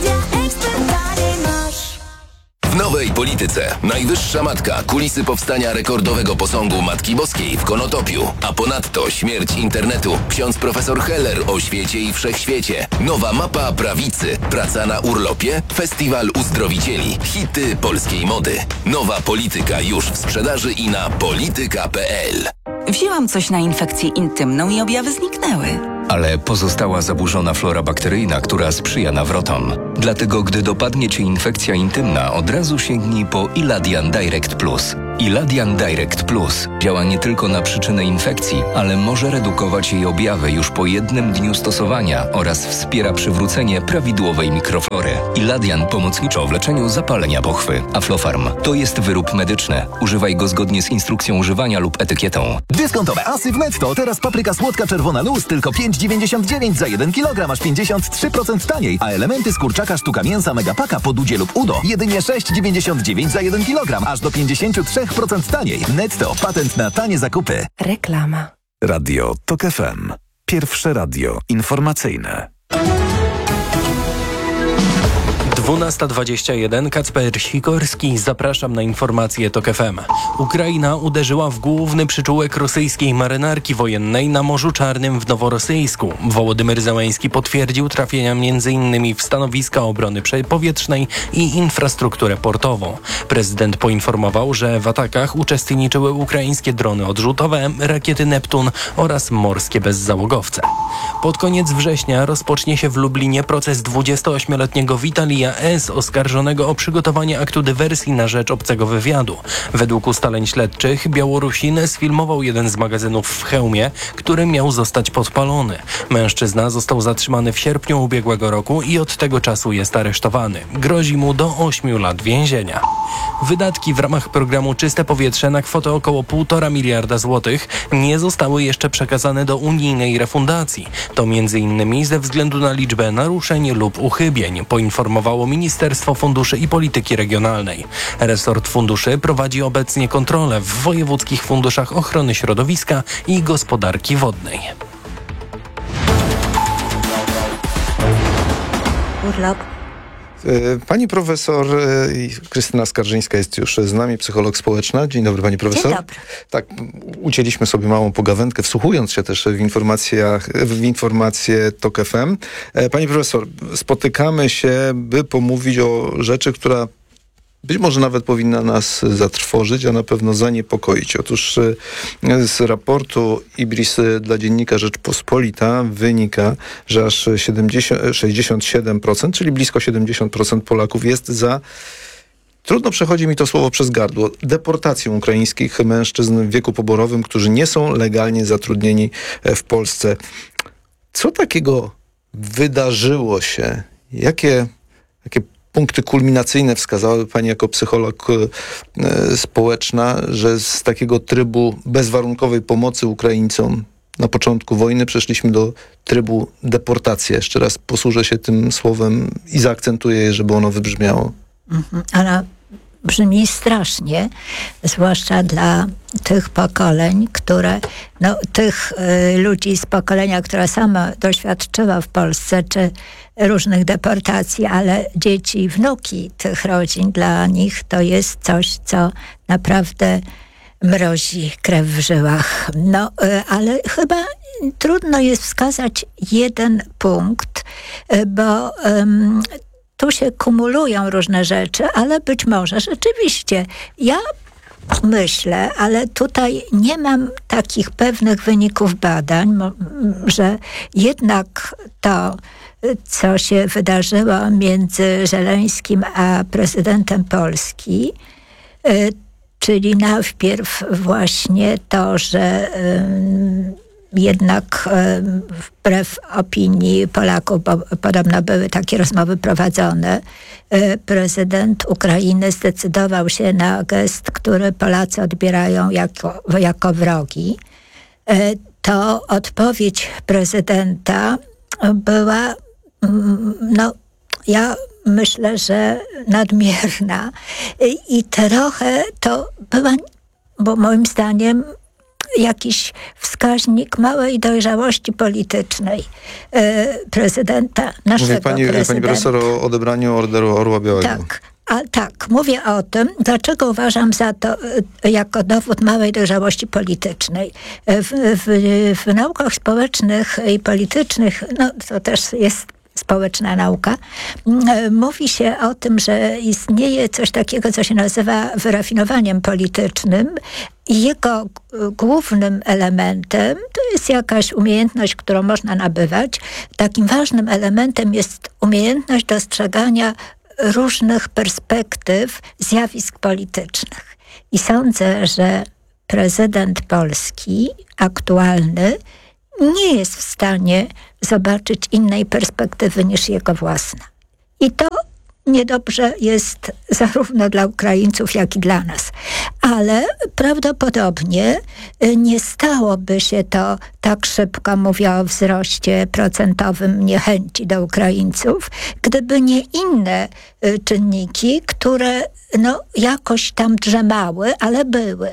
Speaker 24: W nowej polityce najwyższa matka, kulisy powstania rekordowego posągu Matki Boskiej w Konotopiu, a ponadto śmierć internetu, ksiądz profesor Heller o świecie i wszechświecie, nowa mapa prawicy, praca na urlopie, festiwal uzdrowicieli, hity polskiej mody. Nowa polityka już w sprzedaży i na polityka.pl.
Speaker 25: Wzięłam coś na infekcję intymną i objawy zniknęły.
Speaker 26: Ale pozostała zaburzona flora bakteryjna, która sprzyja nawrotom. Dlatego, gdy dopadnie Cię infekcja intymna, od razu sięgnij po Iladian Direct Plus. Iladian Direct Plus działa nie tylko na przyczynę infekcji, ale może redukować jej objawy już po 1 dniu stosowania oraz wspiera przywrócenie prawidłowej mikroflory. Iladian pomocniczo w leczeniu zapalenia pochwy. Aflofarm to jest wyrób medyczny. Używaj go zgodnie z instrukcją używania lub etykietą.
Speaker 27: Dyskontowe asy w Netto. Teraz papryka słodka czerwona luz tylko 5,99 za 1 kg, aż 53% taniej, a elementy z kurczaka sztuka mięsa Megapaka po Dudzie lub Udo jedynie 6,99 za 1 kg, aż do 53% taniej. Netto. Patent na tanie zakupy.
Speaker 1: Reklama.
Speaker 11: Radio Tok FM. Pierwsze radio informacyjne.
Speaker 28: 12:21. Kacper Sikorski. Zapraszam na informacje Tok FM. Ukraina uderzyła w główny przyczółek rosyjskiej marynarki wojennej na Morzu Czarnym w Noworosyjsku. Wołodymyr Zełenski potwierdził trafienia m.in. w stanowiska obrony powietrznej i infrastrukturę portową. Prezydent poinformował, że w atakach uczestniczyły ukraińskie drony odrzutowe, rakiety Neptun oraz morskie bezzałogowce. Pod koniec września rozpocznie się w Lublinie proces 28-letniego Witalija S. oskarżonego o przygotowanie aktu dywersji na rzecz obcego wywiadu. Według ustaleń śledczych Białorusin sfilmował jeden z magazynów w Chełmie, który miał zostać podpalony. Mężczyzna został zatrzymany w sierpniu ubiegłego roku i od tego czasu jest aresztowany. Grozi mu do 8 lat więzienia. Wydatki w ramach programu Czyste Powietrze na kwotę około 1,5 miliarda złotych nie zostały jeszcze przekazane do unijnej refundacji. To m.in. ze względu na liczbę naruszeń lub uchybień, poinformowało Ministerstwo Funduszy i Polityki Regionalnej. Resort funduszy prowadzi obecnie kontrolę w wojewódzkich funduszach ochrony środowiska i gospodarki wodnej.
Speaker 4: Urlop. Pani profesor Krystyna Skarżyńska jest już z nami, psycholog społeczna. Dzień dobry, pani profesor.
Speaker 29: Dzień dobry.
Speaker 4: Tak, ucięliśmy sobie małą pogawędkę, wsłuchując się też w informacje Tok FM. Pani profesor, spotykamy się, by pomówić o rzeczy, która być może nawet powinna nas zatrwożyć, a na pewno zaniepokoić. Otóż z raportu IBRIS dla dziennika Rzeczpospolita wynika, że aż 67%, czyli blisko 70% Polaków jest za, trudno przechodzi mi to słowo przez gardło, deportacją ukraińskich mężczyzn w wieku poborowym, którzy nie są legalnie zatrudnieni w Polsce. Co takiego wydarzyło się? Jakie punkty kulminacyjne wskazałaby pani jako psycholog społeczna, że z takiego trybu bezwarunkowej pomocy Ukraińcom na początku wojny przeszliśmy do trybu deportacji? Jeszcze raz posłużę się tym słowem i zaakcentuję je, żeby ono wybrzmiało.
Speaker 29: Ona brzmi strasznie, zwłaszcza dla tych pokoleń, tych ludzi z pokolenia, które sama doświadczyła w Polsce, czy różnych deportacji, ale dzieci, wnuki tych rodzin, dla nich to jest coś, co naprawdę mrozi krew w żyłach. No, ale chyba trudno jest wskazać jeden punkt, bo tu się kumulują różne rzeczy, ale być może rzeczywiście ja myślę, ale tutaj nie mam takich pewnych wyników badań, że jednak to, co się wydarzyło między Żeleńskim a prezydentem Polski, czyli najpierw właśnie to, że jednak wbrew opinii Polaków, bo podobno były takie rozmowy prowadzone, prezydent Ukrainy zdecydował się na gest, który Polacy odbierają jako wrogi. To odpowiedź prezydenta była, no ja myślę, że nadmierna i trochę to była, bo moim zdaniem, jakiś wskaźnik małej dojrzałości politycznej prezydenta, naszego prezydenta.
Speaker 4: Pani profesor o odebraniu Orderu Orła Białego.
Speaker 29: Tak, mówię o tym, dlaczego uważam za to jako dowód małej dojrzałości politycznej. W naukach społecznych i politycznych, no to też jest społeczna nauka, mówi się o tym, że istnieje coś takiego, co się nazywa wyrafinowaniem politycznym i jego głównym elementem to jest jakaś umiejętność, którą można nabywać. Takim ważnym elementem jest umiejętność dostrzegania różnych perspektyw zjawisk politycznych. I sądzę, że prezydent Polski aktualny nie jest w stanie zobaczyć innej perspektywy niż jego własna. I to niedobrze jest zarówno dla Ukraińców, jak i dla nas. Ale prawdopodobnie nie stałoby się to tak szybko, mówię o wzroście procentowym niechęci do Ukraińców, gdyby nie inne czynniki, które no, jakoś tam drzemały, ale były.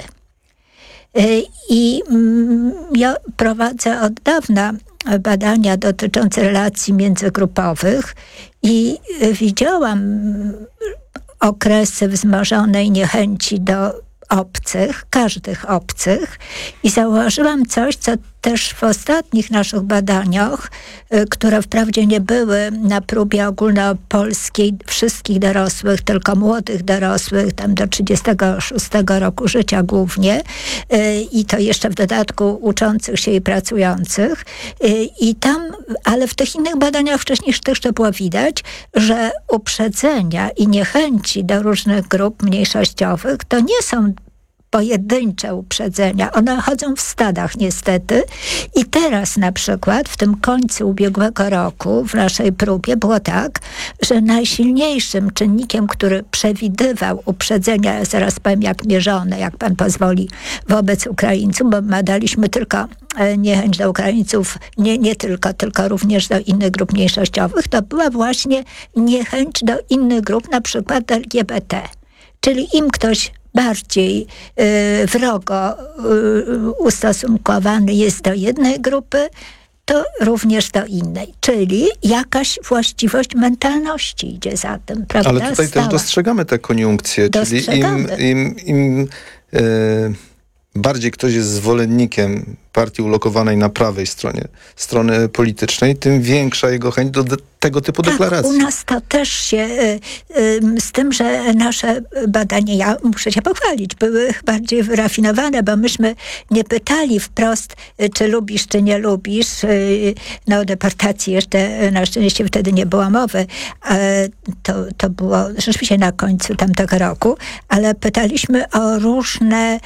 Speaker 29: I ja prowadzę od dawna badania dotyczące relacji międzygrupowych i widziałam okresy wzmożonej niechęci do obcych, każdych obcych i zauważyłam coś, co też w ostatnich naszych badaniach, które wprawdzie nie były na próbie ogólnopolskiej wszystkich dorosłych, tylko młodych dorosłych, tam do 36 roku życia głównie i to jeszcze w dodatku uczących się i pracujących i tam, ale w tych innych badaniach wcześniejszych też to było widać, że uprzedzenia i niechęci do różnych grup mniejszościowych to nie są pojedyncze uprzedzenia. One chodzą w stadach niestety i teraz na przykład w tym końcu ubiegłego roku w naszej próbie było tak, że najsilniejszym czynnikiem, który przewidywał uprzedzenia, ja zaraz powiem jak mierzone, jak pan pozwoli, wobec Ukraińców, bo badaliśmy tylko niechęć do Ukraińców, nie tylko również do innych grup mniejszościowych, to była właśnie niechęć do innych grup, na przykład LGBT. Czyli im ktoś bardziej wrogo ustosunkowany jest do jednej grupy, to również do innej. Czyli jakaś właściwość mentalności idzie za tym, prawda?
Speaker 4: Ale tutaj też dostrzegamy te koniunkcje, czyli im bardziej ktoś jest zwolennikiem partii ulokowanej na prawej stronie, strony politycznej, tym większa jego chęć do tego typu deklaracji.
Speaker 29: U nas to też się, z tym, że nasze badania, ja muszę się pochwalić, były bardziej wyrafinowane, bo myśmy nie pytali wprost, czy lubisz, czy nie lubisz. No o deportacji jeszcze na szczęście wtedy nie było mowy. To było rzeczywiście na końcu tamtego roku, ale pytaliśmy o różne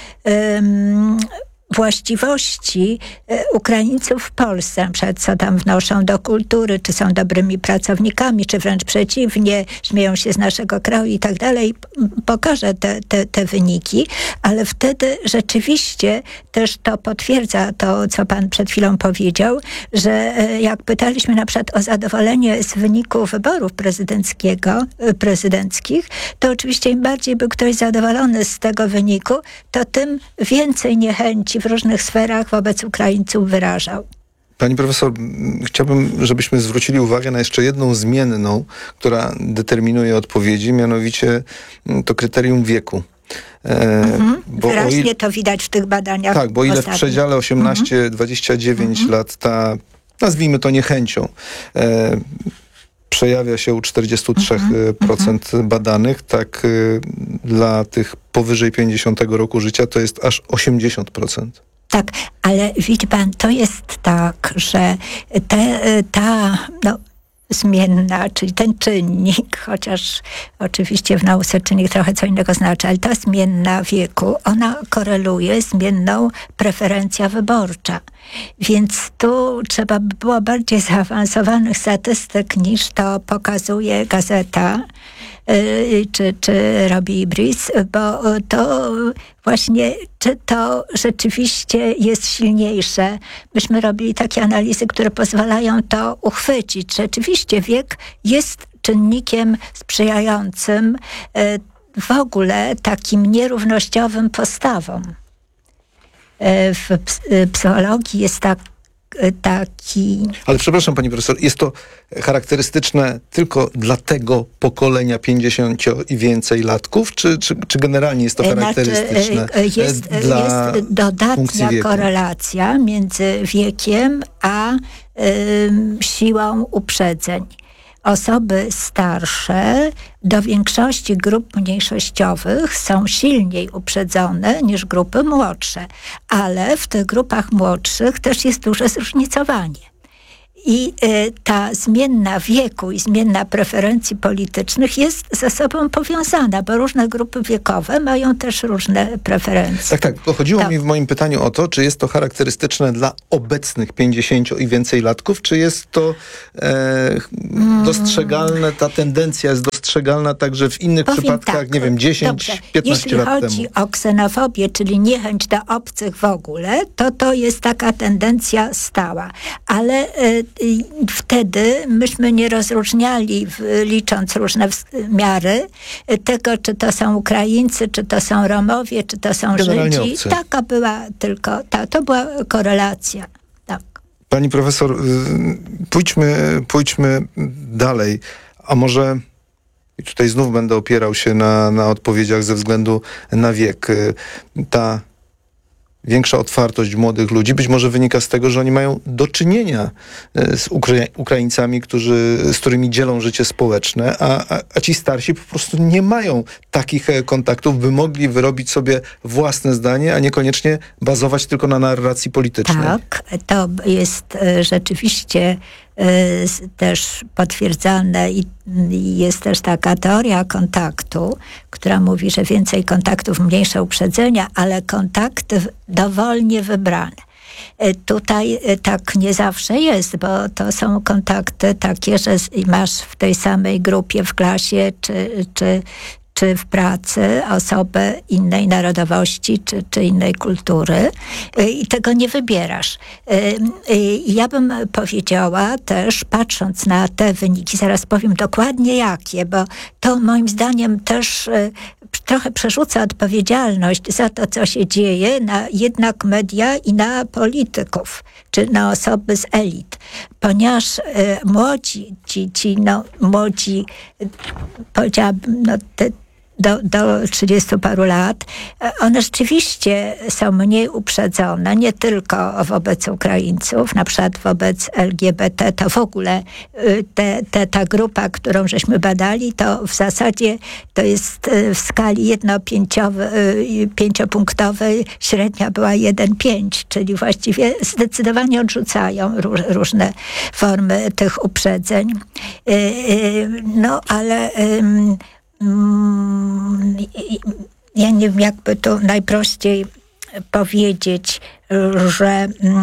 Speaker 29: właściwości Ukraińców w Polsce, na przykład co tam wnoszą do kultury, czy są dobrymi pracownikami, czy wręcz przeciwnie, śmieją się z naszego kraju i tak dalej. Pokażę te wyniki, ale wtedy rzeczywiście też to potwierdza to, co pan przed chwilą powiedział, że jak pytaliśmy na przykład o zadowolenie z wyniku wyborów prezydenckich, to oczywiście im bardziej był ktoś zadowolony z tego wyniku, to tym więcej niechęci w różnych sferach wobec Ukraińców wyrażał.
Speaker 4: Pani profesor, chciałbym, żebyśmy zwrócili uwagę na jeszcze jedną zmienną, która determinuje odpowiedzi, mianowicie to kryterium wieku.
Speaker 29: Wyraźnie to widać w tych badaniach.
Speaker 4: Tak, bo ile w
Speaker 29: ostatnich.
Speaker 4: przedziale 18-29 lat ta, nazwijmy to niechęcią, przejawia się u 43% badanych, tak dla tych powyżej 50 roku życia to jest aż 80%.
Speaker 29: Tak, ale widzi pan, to jest tak, że ta zmienna, czyli ten czynnik, chociaż oczywiście w nauce czynnik trochę co innego znaczy, ale ta zmienna wieku, ona koreluje z zmienną preferencja wyborcza. Więc tu trzeba by było bardziej zaawansowanych statystyk niż to pokazuje gazeta, czy robi Ibris, bo to właśnie, czy to rzeczywiście jest silniejsze. Myśmy robili takie analizy, które pozwalają to uchwycić. Rzeczywiście wiek jest czynnikiem sprzyjającym w ogóle takim nierównościowym postawom. W psychologii jest taki...
Speaker 4: Ale przepraszam, pani profesor, jest to charakterystyczne tylko dla tego pokolenia 50 i więcej latków, czy generalnie jest to charakterystyczne
Speaker 29: jest dodatnia korelacja między wiekiem a siłą uprzedzeń. Osoby starsze do większości grup mniejszościowych są silniej uprzedzone niż grupy młodsze, ale w tych grupach młodszych też jest duże zróżnicowanie. I ta zmienna wieku i zmienna preferencji politycznych jest ze sobą powiązana, bo różne grupy wiekowe mają też różne preferencje.
Speaker 4: Tak, tylko chodziło mi w moim pytaniu o to, czy jest to charakterystyczne dla obecnych 50 i więcej latków, czy jest to dostrzegalne, ta tendencja jest dostrzegalna także w innych przypadkach, nie wiem, 10-15 lat temu.
Speaker 29: Jeśli chodzi o ksenofobię, czyli niechęć do obcych w ogóle, to jest taka tendencja stała. Ale wtedy myśmy nie rozróżniali, licząc różne miary, tego, czy to są Ukraińcy, czy to są Romowie, czy to są Żydzi. Taka była tylko, to była korelacja. Tak.
Speaker 4: Pani profesor, pójdźmy dalej. A może, i tutaj znów będę opierał się na odpowiedziach ze względu na wiek, ta większa otwartość młodych ludzi być może wynika z tego, że oni mają do czynienia z Ukraińcami, z którymi dzielą życie społeczne, a ci starsi po prostu nie mają takich kontaktów, by mogli wyrobić sobie własne zdanie, a niekoniecznie bazować tylko na narracji politycznej.
Speaker 29: Tak, to jest rzeczywiście też potwierdzane i jest też taka teoria kontaktu, która mówi, że więcej kontaktów, mniejsze uprzedzenia, ale kontakty dowolnie wybrane. Tutaj tak nie zawsze jest, bo to są kontakty takie, że masz w tej samej grupie, w klasie czy w pracy osobę innej narodowości, czy innej kultury i tego nie wybierasz. Ja bym powiedziała też, patrząc na te wyniki, zaraz powiem dokładnie jakie, bo to moim zdaniem też trochę przerzuca odpowiedzialność za to, co się dzieje na jednak media i na polityków, czy na osoby z elit. Ponieważ młodzi, młodzi, powiedziałabym, do 30 paru lat, one rzeczywiście są mniej uprzedzone, nie tylko wobec Ukraińców, na przykład wobec LGBT, to w ogóle ta grupa, którą żeśmy badali, to w zasadzie to jest w skali 5-punktowej, średnia była 1,5, czyli właściwie zdecydowanie odrzucają różne formy tych uprzedzeń. No, ale ja nie wiem, jakby to najprościej powiedzieć, że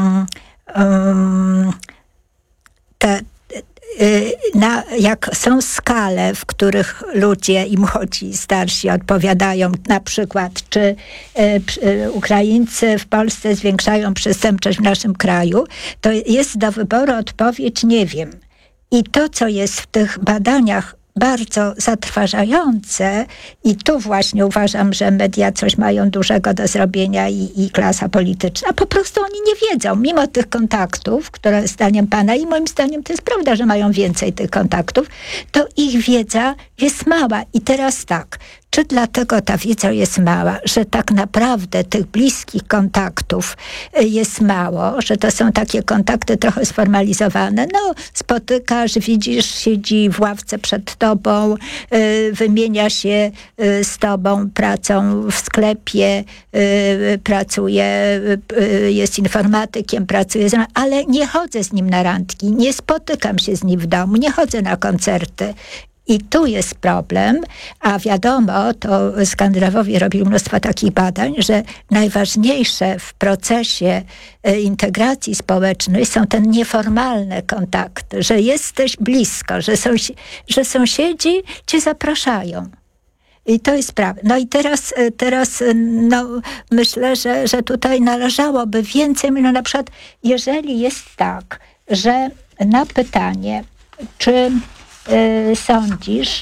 Speaker 29: jak są skale, w których ludzie i młodzi, i starsi odpowiadają, na przykład, czy Ukraińcy w Polsce zwiększają przestępczość w naszym kraju, to jest do wyboru odpowiedź nie wiem. I to, co jest w tych badaniach bardzo zatrważające i tu właśnie uważam, że media coś mają dużego do zrobienia i klasa polityczna. Po prostu oni nie wiedzą, mimo tych kontaktów, które zdaniem pana i moim zdaniem to jest prawda, że mają więcej tych kontaktów, to ich wiedza jest mała. I teraz tak, Czy dlatego ta wiedza jest mała, że tak naprawdę tych bliskich kontaktów jest mało, że to są takie kontakty trochę sformalizowane. No, spotykasz, widzisz, siedzi w ławce przed tobą, wymienia się z tobą pracą w sklepie, pracuje, jest informatykiem, pracuje ale nie chodzę z nim na randki, nie spotykam się z nim w domu, nie chodzę na koncerty. I tu jest problem, a wiadomo, to Skandynawowie robili mnóstwo takich badań, że najważniejsze w procesie integracji społecznej są te nieformalne kontakty, że jesteś blisko, że sąsiedzi cię zapraszają. I to jest prawda. No i teraz myślę, że tutaj należałoby więcej, na przykład jeżeli jest tak, że na pytanie, czy sądzisz,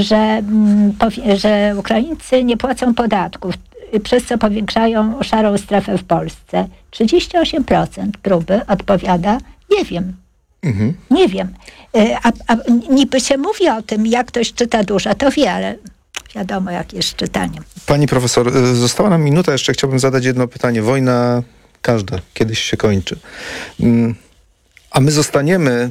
Speaker 29: że Ukraińcy nie płacą podatków, przez co powiększają szarą strefę w Polsce, 38% próby odpowiada, nie wiem. Nie wiem. A niby się mówi o tym, jak ktoś czyta dużo, to wie, ale wiadomo, jak jest czytaniem.
Speaker 4: Pani profesor, została nam minuta, jeszcze chciałbym zadać jedno pytanie. Wojna każda kiedyś się kończy. A my zostaniemy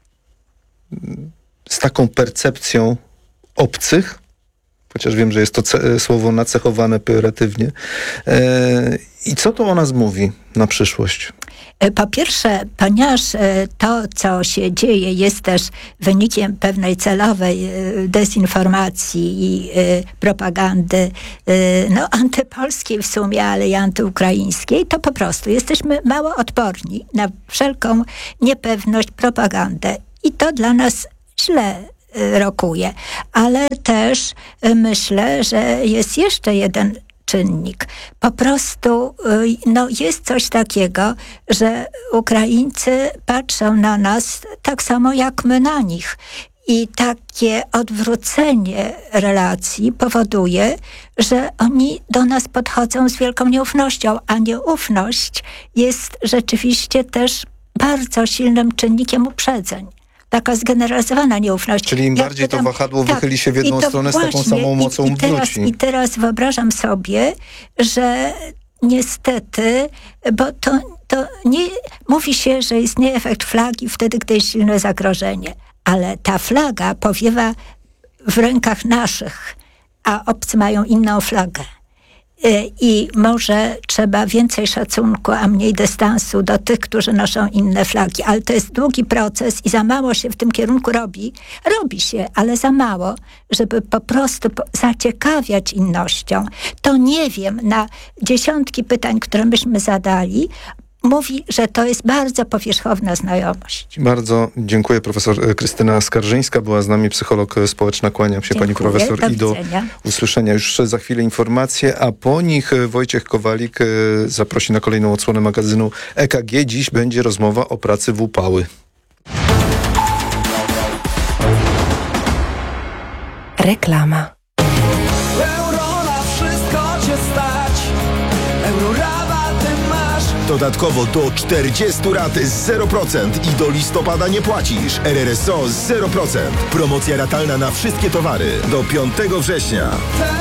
Speaker 4: z taką percepcją obcych, chociaż wiem, że jest to słowo nacechowane pejoratywnie. I co to o nas mówi na przyszłość?
Speaker 29: Po pierwsze, ponieważ to, co się dzieje, jest też wynikiem pewnej celowej dezinformacji i propagandy antypolskiej w sumie, ale i antyukraińskiej, to po prostu jesteśmy mało odporni na wszelką niepewność, propagandę. I to dla nas źle rokuje. Ale też myślę, że jest jeszcze jeden czynnik. Po prostu jest coś takiego, że Ukraińcy patrzą na nas tak samo jak my na nich. I takie odwrócenie relacji powoduje, że oni do nas podchodzą z wielką nieufnością, a nieufność jest rzeczywiście też bardzo silnym czynnikiem uprzedzeń. Taka zgeneralizowana nieufność.
Speaker 4: Czyli im bardziej to wahadło wychyli się w jedną stronę, z taką samą mocą wróci.
Speaker 29: I teraz wyobrażam sobie, że niestety, bo to nie mówi się, że istnieje efekt flagi wtedy, gdy jest silne zagrożenie. Ale ta flaga powiewa w rękach naszych, a obcy mają inną flagę. I może trzeba więcej szacunku, a mniej dystansu do tych, którzy noszą inne flagi. Ale to jest długi proces i za mało się w tym kierunku robi. Robi się, ale za mało, żeby po prostu zaciekawiać innością. To nie wiem, na dziesiątki pytań, które myśmy zadali, mówi, że to jest bardzo powierzchowna znajomość.
Speaker 4: Bardzo dziękuję. Profesor Krystyna Skarżyńska była z nami, psycholog społeczna. Kłaniam się pani profesor i do usłyszenia. Już za chwilę informacje, a po nich Wojciech Kowalik zaprosi na kolejną odsłonę magazynu EKG. Dziś będzie rozmowa o pracy w upały.
Speaker 10: Reklama.
Speaker 3: Dodatkowo do 40 rat 0% i do listopada nie płacisz. RRSO 0%. Promocja ratalna na wszystkie towary do 5 września.